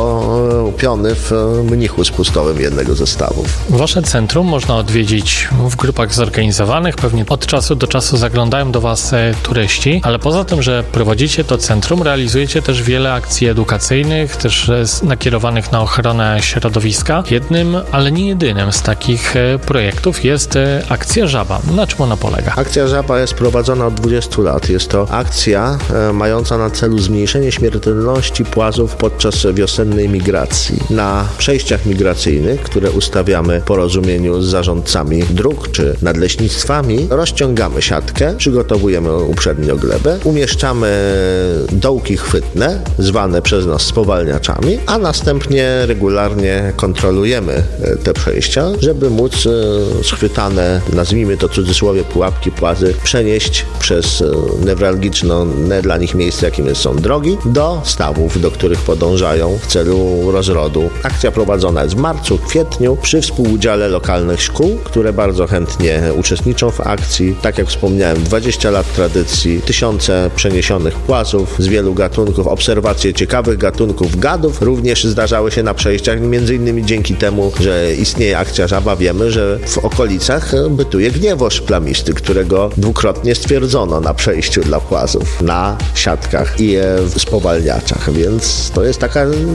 utopiony w mnichu spustowym jednego ze stawów. Wasze centrum można odwiedzić w grupach zorganizowanych, pewnie od czasu do czasu zaglądają do was turyści, ale poza tym, że prowadzicie to centrum, realizujecie też wiele akcji edukacyjnych, też nakierowanych na ochronę środowiska. Jednym, ale nie jedynym z takich projektów jest akcja Żaba. Na czym ona polega? Akcja Żaba jest prowadzona od 20 lat. Jest to akcja mająca na celu zmniejszenie śmiertelności płazów podczas wiosennej migracji. Na przejściach migracyjnych, które ustawiamy w porozumieniu z zarządcami dróg czy nadleśnictwami, rozciągamy siatkę, przygotowujemy uprzednio glebę, umieszczamy dołki chwytne, zwane przez nas spowalniaczami, a następnie regularnie kontrolujemy te przejścia, żeby móc schwytane, nazwijmy to w cudzysłowie, pułapki, płazy przenieść przez newralgiczne dla nich miejsce, jakim są drogi, do stawów, do których podążają w celu rozrodu. Akcja prowadzona jest w marcu, kwietniu przy współudziale lokalnych szkół, które bardzo chętnie uczestniczą w akcji. Tak jak wspomniałem, 20 lat tradycji, tysiące przeniesionych płazów z wielu gatunków, obserwacje ciekawych gatunków gadów również zdarzały się na przejściach, między innymi dzięki temu, że istnieje akcja Żaba, wiemy, że w okolicach bytuje gniewoż plamisty, którego dwukrotnie stwierdzono na przejściu dla płazów, na siatkach i spowalniaczach, więc to jest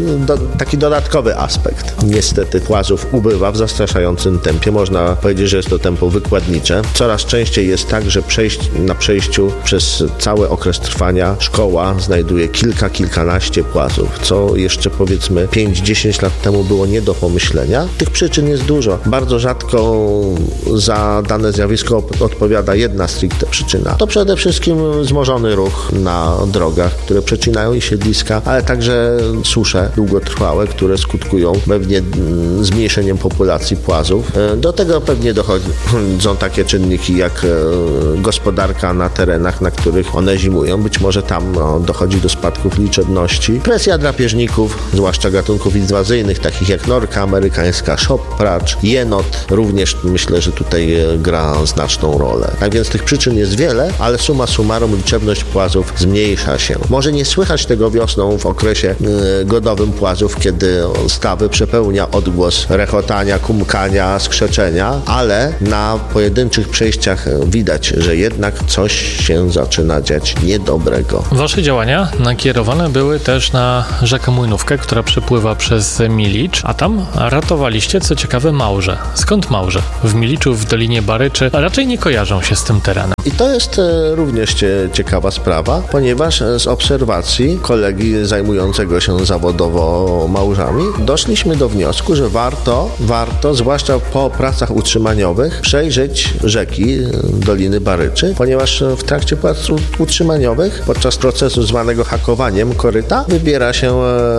taki dodatkowy aspekt. Niestety płazów ubywa w zastraszającym tempie. Można powiedzieć, że jest to tempo wykładnicze. Coraz częściej jest tak, że na przejściu przez cały okres trwania szkoła znajduje kilkanaście płazów, co jeszcze powiedzmy 5-10 lat temu było nie do pomyślenia. Tych przyczyn jest dużo. Bardzo rzadko za dane zjawisko odpowiada jedna stricte przyczyna. To przede wszystkim wzmożony ruch na drogach, które przecinają i siedliska, ale także susze długotrwałe, które skutkują pewnie zmniejszeniem populacji płazów. Do tego pewnie dochodzą takie czynniki jak gospodarka na terenach, na których one zimują. Być może tam dochodzi do spadków liczebności. Presja drapieżników, zwłaszcza gatunków inwazyjnych, takich jak norka amerykańska, szop-pracz, jenot, również myślę, że tutaj gra znaczną rolę. Tak więc tych przyczyn jest wiele, ale summa summarum liczebność płazów zmniejsza się. Może nie słychać tego wiosną w okresie godowym płazów, kiedy stawy przepełnia odgłos rechotania, kumkania, skrzeczenia, ale na pojedynczych przejściach widać, że jednak coś się zaczyna dziać niedobrego. Wasze działania nakierowane były też na rzekę Młynówkę, która przepływa przez Milicz, a tam ratowaliście, co ciekawe, małże. Skąd małże? W Miliczu, w Dolinie Baryczy raczej nie kojarzą się z tym terenem. I to jest również ciekawa sprawa, ponieważ z obserwacji kolegi zajmującego się zawodowo małżami doszliśmy do wniosku, że warto, zwłaszcza po pracach utrzymaniowych, przejrzeć rzeki Doliny Baryczy, ponieważ w trakcie prac utrzymaniowych, podczas procesu zwanego hakowaniem koryta, wybiera się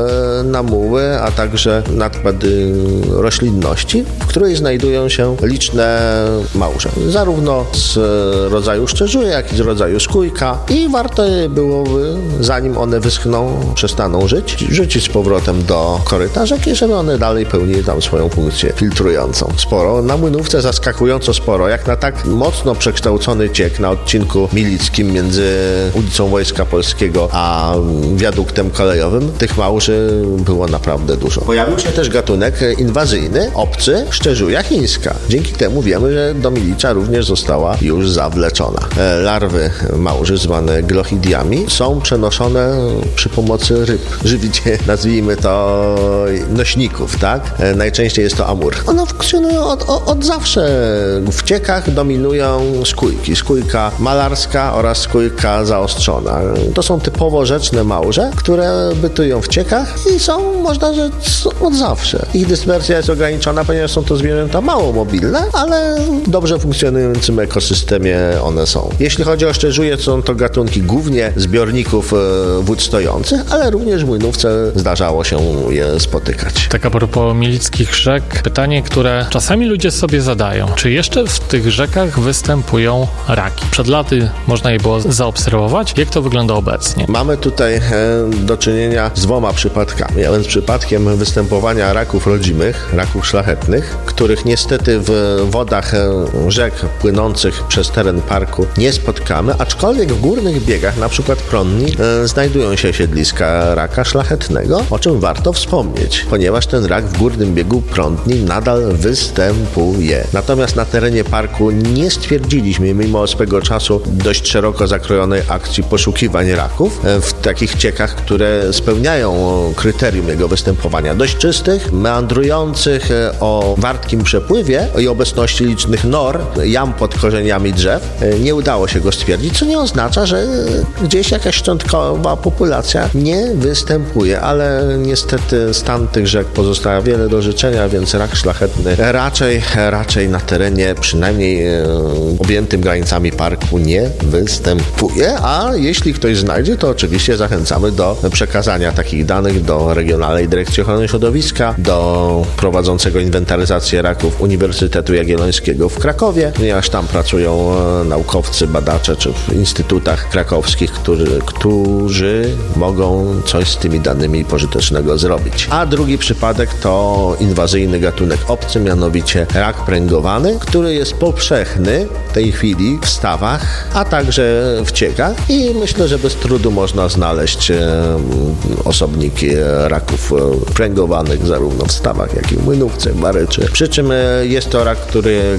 na muły, a także nadpady roślinności, w której znajdują się liczne małże. Zarówno z rodzaju szczerzuja, jak i z rodzaju skójka i warto byłoby, zanim one wyschną, przestaną żyć, rzucić z powrotem do koryta rzeki, żeby one dalej pełniły tam swoją funkcję filtrującą. Sporo, na Młynówce zaskakująco sporo, jak na tak mocno przekształcony ciek na odcinku milickim między ulicą Wojska Polskiego a wiaduktem kolejowym, tych małży było naprawdę dużo. Pojawił się też gatunek inwazyjny, obcy, szczerzuja chińska. Dzięki temu wiemy, że do Milicza również została już zawleczona. Larwy małży, zwane glochidiami, są przenoszone przy pomocy ryb. Żywicie, nazwijmy to nośników, tak? Najczęściej jest to amur. One funkcjonują od zawsze. W ciekach dominują skójki. Skójka malarska oraz skójka zaostrzona. To są typowo rzeczne małże, które bytują w ciekach i są, można rzec, od zawsze. Ich dyspersja jest ograniczona, ponieważ są to zwierzęta mało mobilne, ale w dobrze funkcjonującym ekosystemie one są. Jeśli chodzi o szczerzuje, są to gatunki głównie zbiorników wód stojących, ale również w Młynówce zdarzało się je spotykać. Tak a propos milickich rzek, pytanie, które czasami ludzie sobie zadają. Czy jeszcze w tych rzekach występują raki? Przed laty można je było zaobserwować. Jak to wygląda obecnie? Mamy tutaj do czynienia z dwoma przypadkami, a więc przypadkiem występowania raków rodzimych, raków szlachetnych, których niestety w wodach rzek płynących przez teren parku nie spotkamy, aczkolwiek w górnych biegach, na przykład Prądni, znajdują się siedliska raka szlachetnego, o czym warto wspomnieć, ponieważ ten rak w górnym biegu Prądni nadal występuje. Natomiast na terenie parku nie stwierdziliśmy, mimo swego czasu dość szeroko zakrojonej akcji poszukiwań raków, w takich ciekach, które spełniają kryterium jego występowania. Dość czystych, meandrujących, o wartkim przepływie i obecności licznych nor, jam pod korzeniami drzew. Nie udało się go stwierdzić, co nie oznacza, że gdzieś jakaś szczątkowa populacja nie występuje, ale niestety stan tych rzek pozostawia wiele do życzenia, więc rak szlachetny raczej na terenie, przynajmniej objętym granicami parku, nie występuje, a jeśli ktoś znajdzie, to oczywiście zachęcamy do przekazania takich danych do Regionalnej Dyrekcji Ochrony Środowiska, do prowadzącego inwentaryzację raków Uniwersytetu Jagiellońskiego w Krakowie, ponieważ tam pracują naukowcy, badacze, czy w instytutach krakowskich, którzy mogą coś z tymi danymi pożytecznego zrobić. A drugi przypadek to inwazyjny gatunek obcy, mianowicie rak pręgowany, który jest powszechny w tej chwili w stawach, a także w ciekach i myślę, że bez trudu można znaleźć osobniki raków pręgowanych zarówno w stawach, jak i w Młynówce, w Baryczy. Przy czym jest to rak,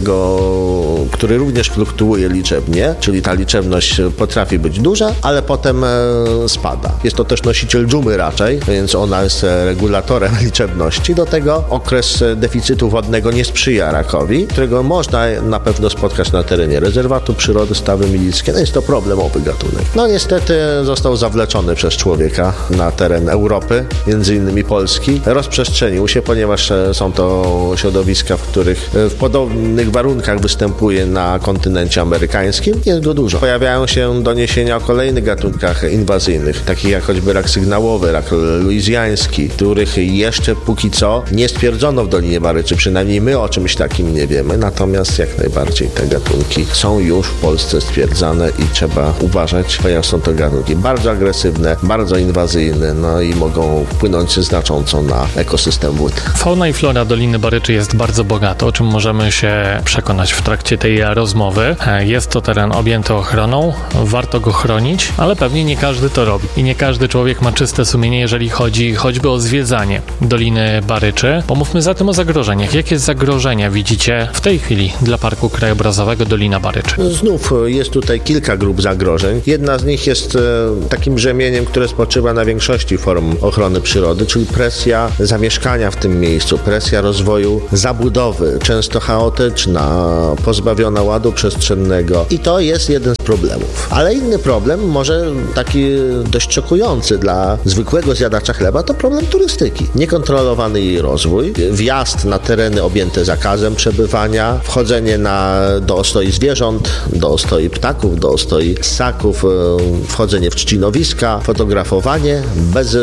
który również fluktuuje liczebnie, czyli ta liczebność potrafi być duża, ale potem spada. Jest to też nosiciel dżumy raczej, więc ona jest regulatorem liczebności. Do tego okres deficytu wodnego nie sprzyja rakowi, którego można na pewno spotkać na terenie rezerwatu przyrody Stawy Milickie. No jest to problemowy gatunek. No niestety został zawleczony zawleczony przez człowieka na teren Europy, między innymi Polski, rozprzestrzenił się, ponieważ są to środowiska, w których w podobnych warunkach występuje na kontynencie amerykańskim. Jest go dużo. Pojawiają się doniesienia o kolejnych gatunkach inwazyjnych, takich jak choćby rak sygnałowy, rak luizjański, których jeszcze póki co nie stwierdzono w Dolinie Baryczy, przynajmniej my o czymś takim nie wiemy, natomiast jak najbardziej te gatunki są już w Polsce stwierdzane i trzeba uważać, ponieważ są to gatunki bardzo agresywne, bardzo inwazyjne, no i mogą wpłynąć znacząco na ekosystem wód. Fauna i flora Doliny Baryczy jest bardzo bogata, o czym możemy się przekonać w trakcie tej rozmowy. Jest to teren objęty ochroną, warto go chronić, ale pewnie nie każdy to robi. I nie każdy człowiek ma czyste sumienie, jeżeli chodzi choćby o zwiedzanie Doliny Baryczy. Pomówmy zatem o zagrożeniach. Jakie zagrożenia widzicie w tej chwili dla Parku Krajobrazowego Dolina Baryczy? Znów jest tutaj kilka grup zagrożeń. Jedna z nich jest takim brzemieniem, które spoczywa na większości form ochrony przyrody, czyli presja zamieszkania w tym miejscu, presja rozwoju zabudowy, często chaotyczna, pozbawiona ładu przestrzennego. I to jest jeden z problemów. Ale inny problem, może taki dość szokujący dla zwykłego zjadacza chleba, to problem turystyki. Niekontrolowany jej rozwój, wjazd na tereny objęte zakazem przebywania, wchodzenie do ostoi zwierząt, do ostoi ptaków, do ostoi ssaków, wchodzenie w trzcinowiska, fotografowanie bez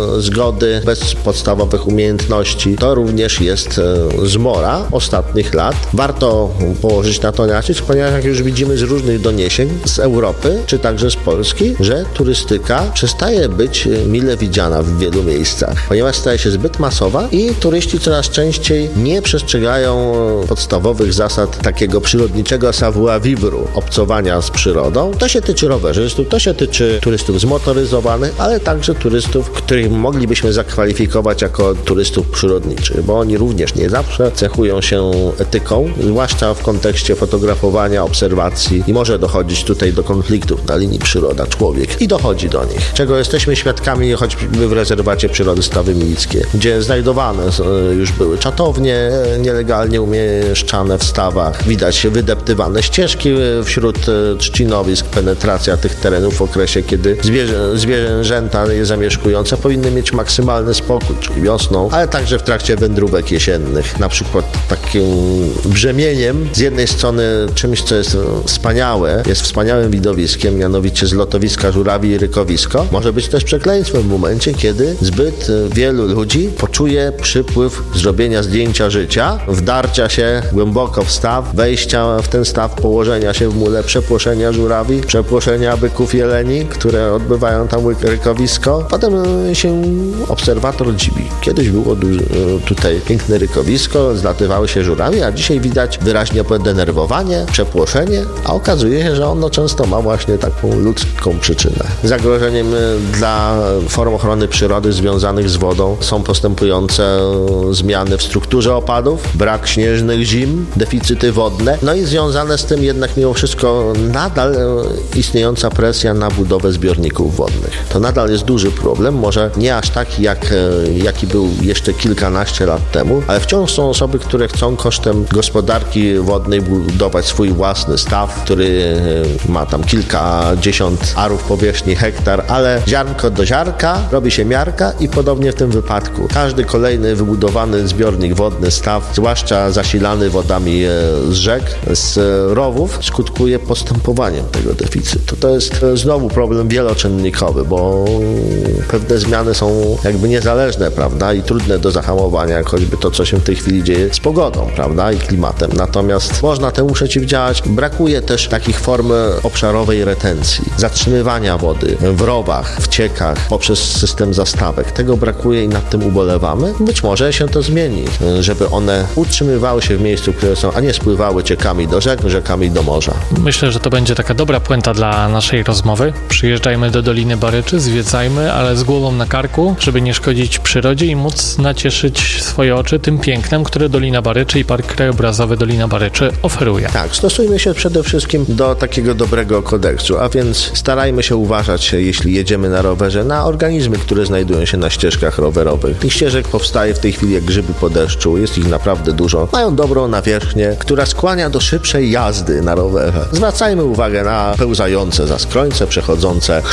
zgody, bez podstawowych umiejętności. To również jest zmora ostatnich lat. Warto położyć na to nacisk, ponieważ jak już widzimy z różnych doniesień z Europy, czy także z Polski, że turystyka przestaje być mile widziana w wielu miejscach, ponieważ staje się zbyt masowa i turyści coraz częściej nie przestrzegają podstawowych zasad takiego przyrodniczego savoir vivre, obcowania z przyrodą. To się tyczy rowerzystów, to się tyczy turystów zmotoryzowanych, ale także turystów, których moglibyśmy zakwalifikować jako turystów przyrodniczych, bo oni również nie zawsze cechują się etyką, zwłaszcza w kontekście fotografowania, obserwacji i może dochodzić tutaj do konfliktów na linii przyroda-człowiek i dochodzi do nich, czego jesteśmy świadkami choćby w rezerwacie przyrody Stawy Milickie, gdzie znajdowane już były czatownie nielegalnie umieszczane w stawach, widać wydeptywane ścieżki wśród trzcinowisk, penetracja tych terenów w okresie, kiedy zwierzęta je zamieszkujące powinny mieć maksymalny spokój, czyli wiosną, ale także w trakcie wędrówek jesiennych. Na przykład takim brzemieniem, z jednej strony czymś, co jest wspaniałe, jest wspaniałym widowiskiem, mianowicie zlotowiska żurawi i rykowisko, może być też przekleństwem w momencie, kiedy zbyt wielu ludzi poczuje przypływ zrobienia zdjęcia życia, wdarcia się głęboko w staw, wejścia w ten staw, położenia się w mule, przepłoszenia żurawi, przepłoszenia byków jeleni, które odbywają tam rykowisko. Potem się obserwator dziwi. Kiedyś było tutaj piękne rykowisko, zlatywały się żurawie, a dzisiaj widać wyraźnie podenerwowanie, przepłoszenie, a okazuje się, że ono często ma właśnie taką ludzką przyczynę. Zagrożeniem dla form ochrony przyrody związanych z wodą są postępujące zmiany w strukturze opadów, brak śnieżnych zim, deficyty wodne, no i związane z tym jednak mimo wszystko nadal istniejąca presja na budowę zbiorników wodnych. To nadal jest duży problem, może nie aż taki, jaki był jeszcze kilkanaście lat temu, ale wciąż są osoby, które chcą kosztem gospodarki wodnej budować swój własny staw, który ma tam kilkadziesiąt arów powierzchni, hektar, ale ziarnko do ziarka robi się miarka i podobnie w tym wypadku. Każdy kolejny wybudowany zbiornik wodny, staw, zwłaszcza zasilany wodami z rzek, z rowów, skutkuje postępowaniem tego deficytu. To jest znowu problem wieloczynnikowy, bo pewne zmiany są jakby niezależne, prawda, i trudne do zahamowania, jak choćby to, co się w tej chwili dzieje z pogodą, prawda, i klimatem. Natomiast można temu przeciwdziałać. Brakuje też takich form obszarowej retencji, zatrzymywania wody w rowach, w ciekach, poprzez system zastawek. Tego brakuje i nad tym ubolewamy. Być może się to zmieni, żeby one utrzymywały się w miejscu, które są, a nie spływały ciekami do rzek, rzekami do morza. Myślę, że to będzie taka dobra puenta dla naszej rozmowy. Przyjeżdżajmy do Doliny Baryczy, zwiedzajmy, ale z głową na karku, żeby nie szkodzić przyrodzie i móc nacieszyć swoje oczy tym pięknem, które Dolina Baryczy i Park Krajobrazowy Dolina Baryczy oferuje. Tak, stosujmy się przede wszystkim do takiego dobrego kodeksu, a więc starajmy się uważać, jeśli jedziemy na rowerze, na organizmy, które znajdują się na ścieżkach rowerowych. Tych ścieżek powstaje w tej chwili jak grzyby po deszczu, jest ich naprawdę dużo. Mają dobrą nawierzchnię, która skłania do szybszej jazdy na rowerze. Zwracajmy uwagę na pełzające zaskrońce, przechodzące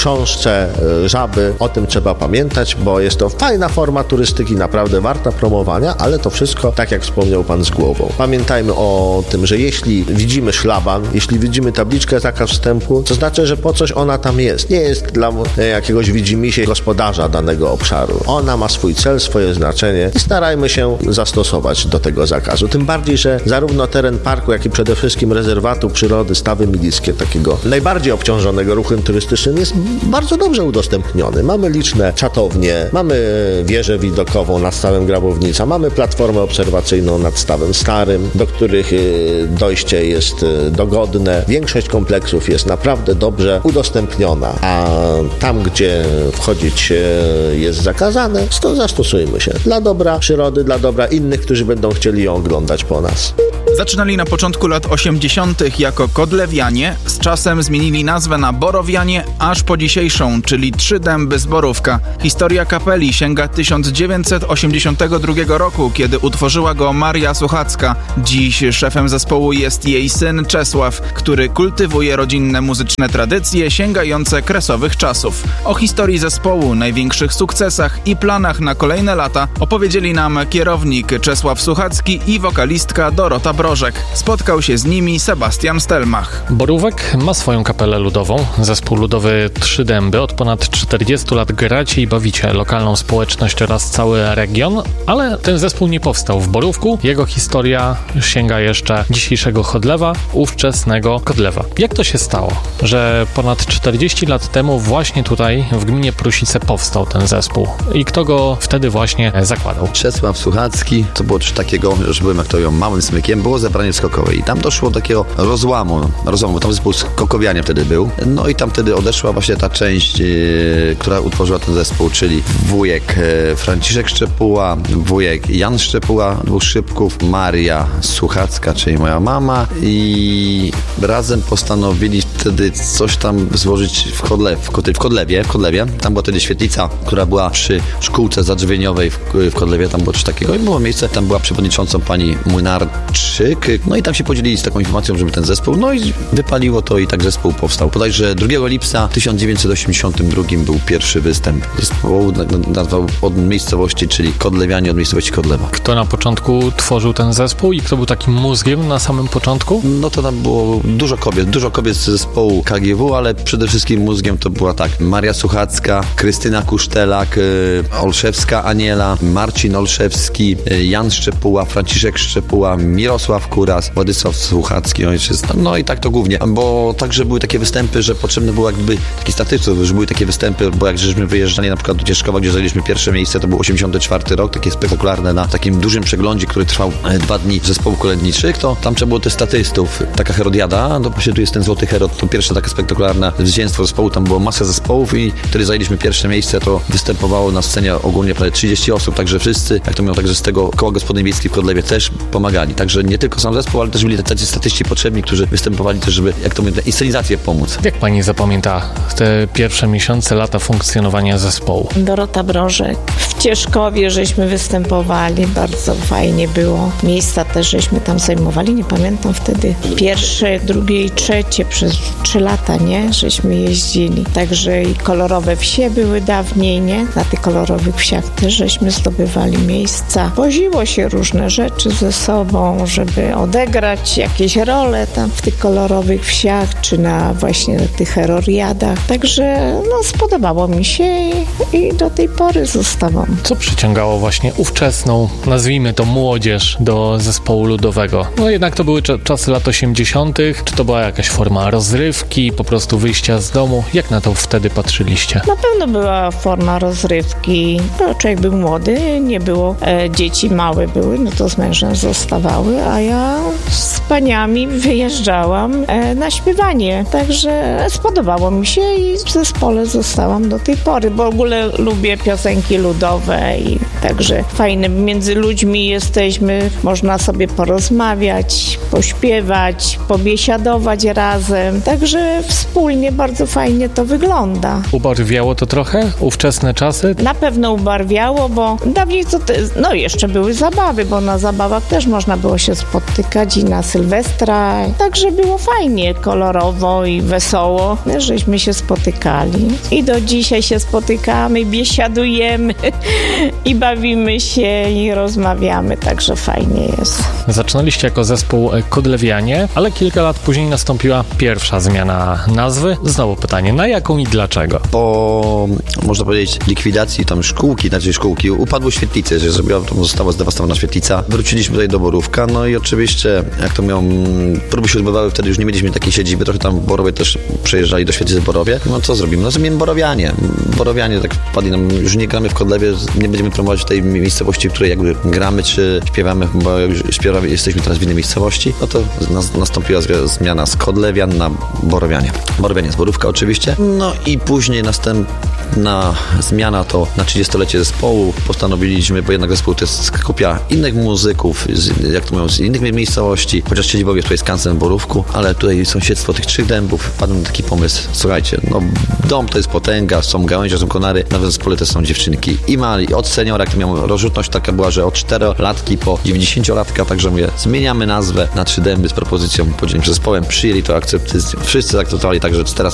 książce Żaby. O tym trzeba pamiętać, bo jest to fajna forma turystyki, naprawdę warta promowania, ale to wszystko, tak jak wspomniał pan, z głową. Pamiętajmy o tym, że jeśli widzimy szlaban, jeśli widzimy tabliczkę zakaz wstępu, to znaczy, że po coś ona tam jest. Nie jest dla jakiegoś widzimisię gospodarza danego obszaru. Ona ma swój cel, swoje znaczenie i starajmy się zastosować do tego zakazu. Tym bardziej, że zarówno teren parku, jak i przede wszystkim rezerwatu przyrody Stawy Milickie, takiego najbardziej obciążonego ruchem turystycznym, jest bardzo dobrze udostępniony. Mamy liczne czatownie, mamy wieżę widokową nad stawem Grabownica, mamy platformę obserwacyjną nad stawem Starym, do których dojście jest dogodne. Większość kompleksów jest naprawdę dobrze udostępniona, a tam, gdzie wchodzić jest zakazane, to zastosujmy się dla dobra przyrody, dla dobra innych, którzy będą chcieli ją oglądać po nas. Zaczynali na początku lat 80. jako Kodlewianie, z czasem zmienili nazwę na Borowianie, aż po dzisiejszą, czyli Trzy Dęby z Borówka. Historia kapeli sięga 1982 roku, kiedy utworzyła go Maria Suchacka. Dziś szefem zespołu jest jej syn Czesław, który kultywuje rodzinne muzyczne tradycje sięgające kresowych czasów. O historii zespołu, największych sukcesach i planach na kolejne lata opowiedzieli nam kierownik Czesław Suchacki i wokalistka Dorota Brożek. Spotkał się z nimi Sebastian Stelmach. Borówek ma swoją kapelę ludową. Zespół ludowy Trzy Dęby od ponad 40 lat gracie i bawicie lokalną społeczność oraz cały region, ale ten zespół nie powstał w Borówku. Jego historia sięga jeszcze dzisiejszego Chodlewa, ówczesnego Kodlewa. Jak to się stało, że ponad 40 lat temu właśnie tutaj w gminie Prusice powstał ten zespół i kto go wtedy właśnie zakładał? Czesław Suchacki, to było coś takiego, że byłem jak to ją małym smykiem, było zebranie skokowe i tam doszło do takiego rozłamu, bo tam zespół Skokowianie wtedy był, no i tam wtedy odeszła właśnie ta część, która utworzyła ten zespół, czyli wujek Franciszek Szczepuła, wujek Jan Szczepuła, dwóch szybków, Maria Suchacka, czyli moja mama i razem postanowili wtedy coś tam złożyć w Kodlewie. Tam była wtedy świetlica, która była przy szkółce zadrzewieniowej w Kodlewie, tam było coś takiego i było miejsce, tam była przewodniczącą pani Młynarczyk, no i tam się podzielili z taką informacją, żeby ten zespół, no i wypaliło to i tak zespół powstał. Bodajże 2 lipca 1982 był pierwszy występ zespołu, nazwał od miejscowości, czyli Kodlewianie, od miejscowości Kodlewa. Kto na początku tworzył ten zespół i kto był takim mózgiem na samym początku? No to tam było dużo kobiet z zespołu KGW, ale przede wszystkim mózgiem to była tak Maria Suchacka, Krystyna Kusztelak, Olszewska Aniela, Marcin Olszewski, Jan Szczepuła, Franciszek Szczepuła, Mirosław Kuras, Władysław Suchacki, ojciec. No i tak to głównie, bo także były takie występy, że potrzebne było jakby taki statystów, że były takie występy, bo jak żeśmy wyjeżdżali na przykład do Cieszkowa, gdzie zajęliśmy pierwsze miejsce, to był 84 rok, takie spektakularne na takim dużym przeglądzie, który trwał 2 dni zespołów kolędniczych, to tam trzeba było też statystów. Taka Herodiada, to właśnie tu jest ten Złoty Herod, to pierwsze takie spektakularne zwycięstwo zespołu, tam było masa zespołów i wtedy zajęliśmy pierwsze miejsce, to występowało na scenie ogólnie prawie 30 osób, także wszyscy, jak to mówią, także z tego koła gospodyń wiejskich w Kodlewie też pomagali. Także nie tylko sam zespół, ale też byli tacy statyści potrzebni, którzy występowali też, żeby, jak to mówię, inscenizację pomóc. Jak pani zapamięta te pierwsze miesiące, lata funkcjonowania zespołu? Dorota Brożek. W Cieszkowie żeśmy występowali, bardzo fajnie było. Miejsca też żeśmy tam zajmowali, nie pamiętam wtedy. Pierwsze, drugie i trzecie przez 3 lata, nie? Żeśmy jeździli. Także i kolorowe wsie były dawniej, nie? Na tych kolorowych wsiach też żeśmy zdobywali miejsca. Woziło się różne rzeczy ze sobą, żeby odegrać jakieś role tam w tych kolorowych wsiach, czy właśnie na tych heroriadach. Także spodobało mi się i do tej pory zostałam. Co przyciągało właśnie ówczesną, nazwijmy to młodzież, do zespołu ludowego? No jednak to były czasy lat 80. Czy to była jakaś forma rozrywki, po prostu wyjścia z domu? Jak na to wtedy patrzyliście? Na pewno była forma rozrywki. Człowiek był młody, nie było, dzieci małe były, no to z mężem zostawały, a ja z paniami wyjeżdżałam na śpiewanie. Także spodobało mi się i w zespole zostałam do tej pory, bo w ogóle lubię piosenki ludowe. kolorowe i także fajne. Między ludźmi jesteśmy, można sobie porozmawiać, pośpiewać, pobiesiadować razem. Także wspólnie bardzo fajnie to wygląda. Ubarwiało to trochę? Ówczesne czasy? Na pewno ubarwiało, bo dawniej jeszcze były zabawy, bo na zabawach też można było się spotykać i na Sylwestra. Także było fajnie, kolorowo i wesoło, żeśmy się spotykali. I do dzisiaj się spotykamy, biesiadujemy i bawimy się i rozmawiamy, także fajnie jest. Zaczynaliście jako zespół Kodlewianie, ale kilka lat później nastąpiła pierwsza zmiana nazwy. Znowu pytanie, na jaką i dlaczego? Po, można powiedzieć, likwidacji tam szkółki, upadły świetlice, że została zdewastowana świetlica. Wróciliśmy tutaj do Borówka, no i oczywiście, jak to miał, próby się odbywały, wtedy już nie mieliśmy takiej siedziby, trochę tam w Borowie też przejeżdżali do świetlicy w Borowie. No co zrobimy? No zrobimy Borowianie. Borowianie tak wpadli nam, już nie gramy w Kodlewie, nie będziemy promować w tej miejscowości, w której jakby gramy czy śpiewamy, bo już jesteśmy teraz w innej miejscowości, no to nastąpiła zmiana z Kodlewian na Borowianie. Borowianie z Borówka oczywiście. No i później następna zmiana to na 30-lecie zespołu postanowiliśmy, bo jednak zespół to jest skupia innych muzyków, z innych miejscowości, chociaż siedzibowie tutaj Skansen w Borówku, ale tutaj sąsiedztwo tych Trzech Dębów, wpadł na taki pomysł, słuchajcie, no dom to jest potęga, są gałęzie, są konary, na zespole też są dziewczynki i mali, od seniora, jak to miał rozrzutność taka była, że od 4-latki po 90-latka, także mówię, zmieniamy nazwę na Trzy Dęby z propozycją podzielenia zespołem, przyjęli to, wszyscy zaakceptowali, także teraz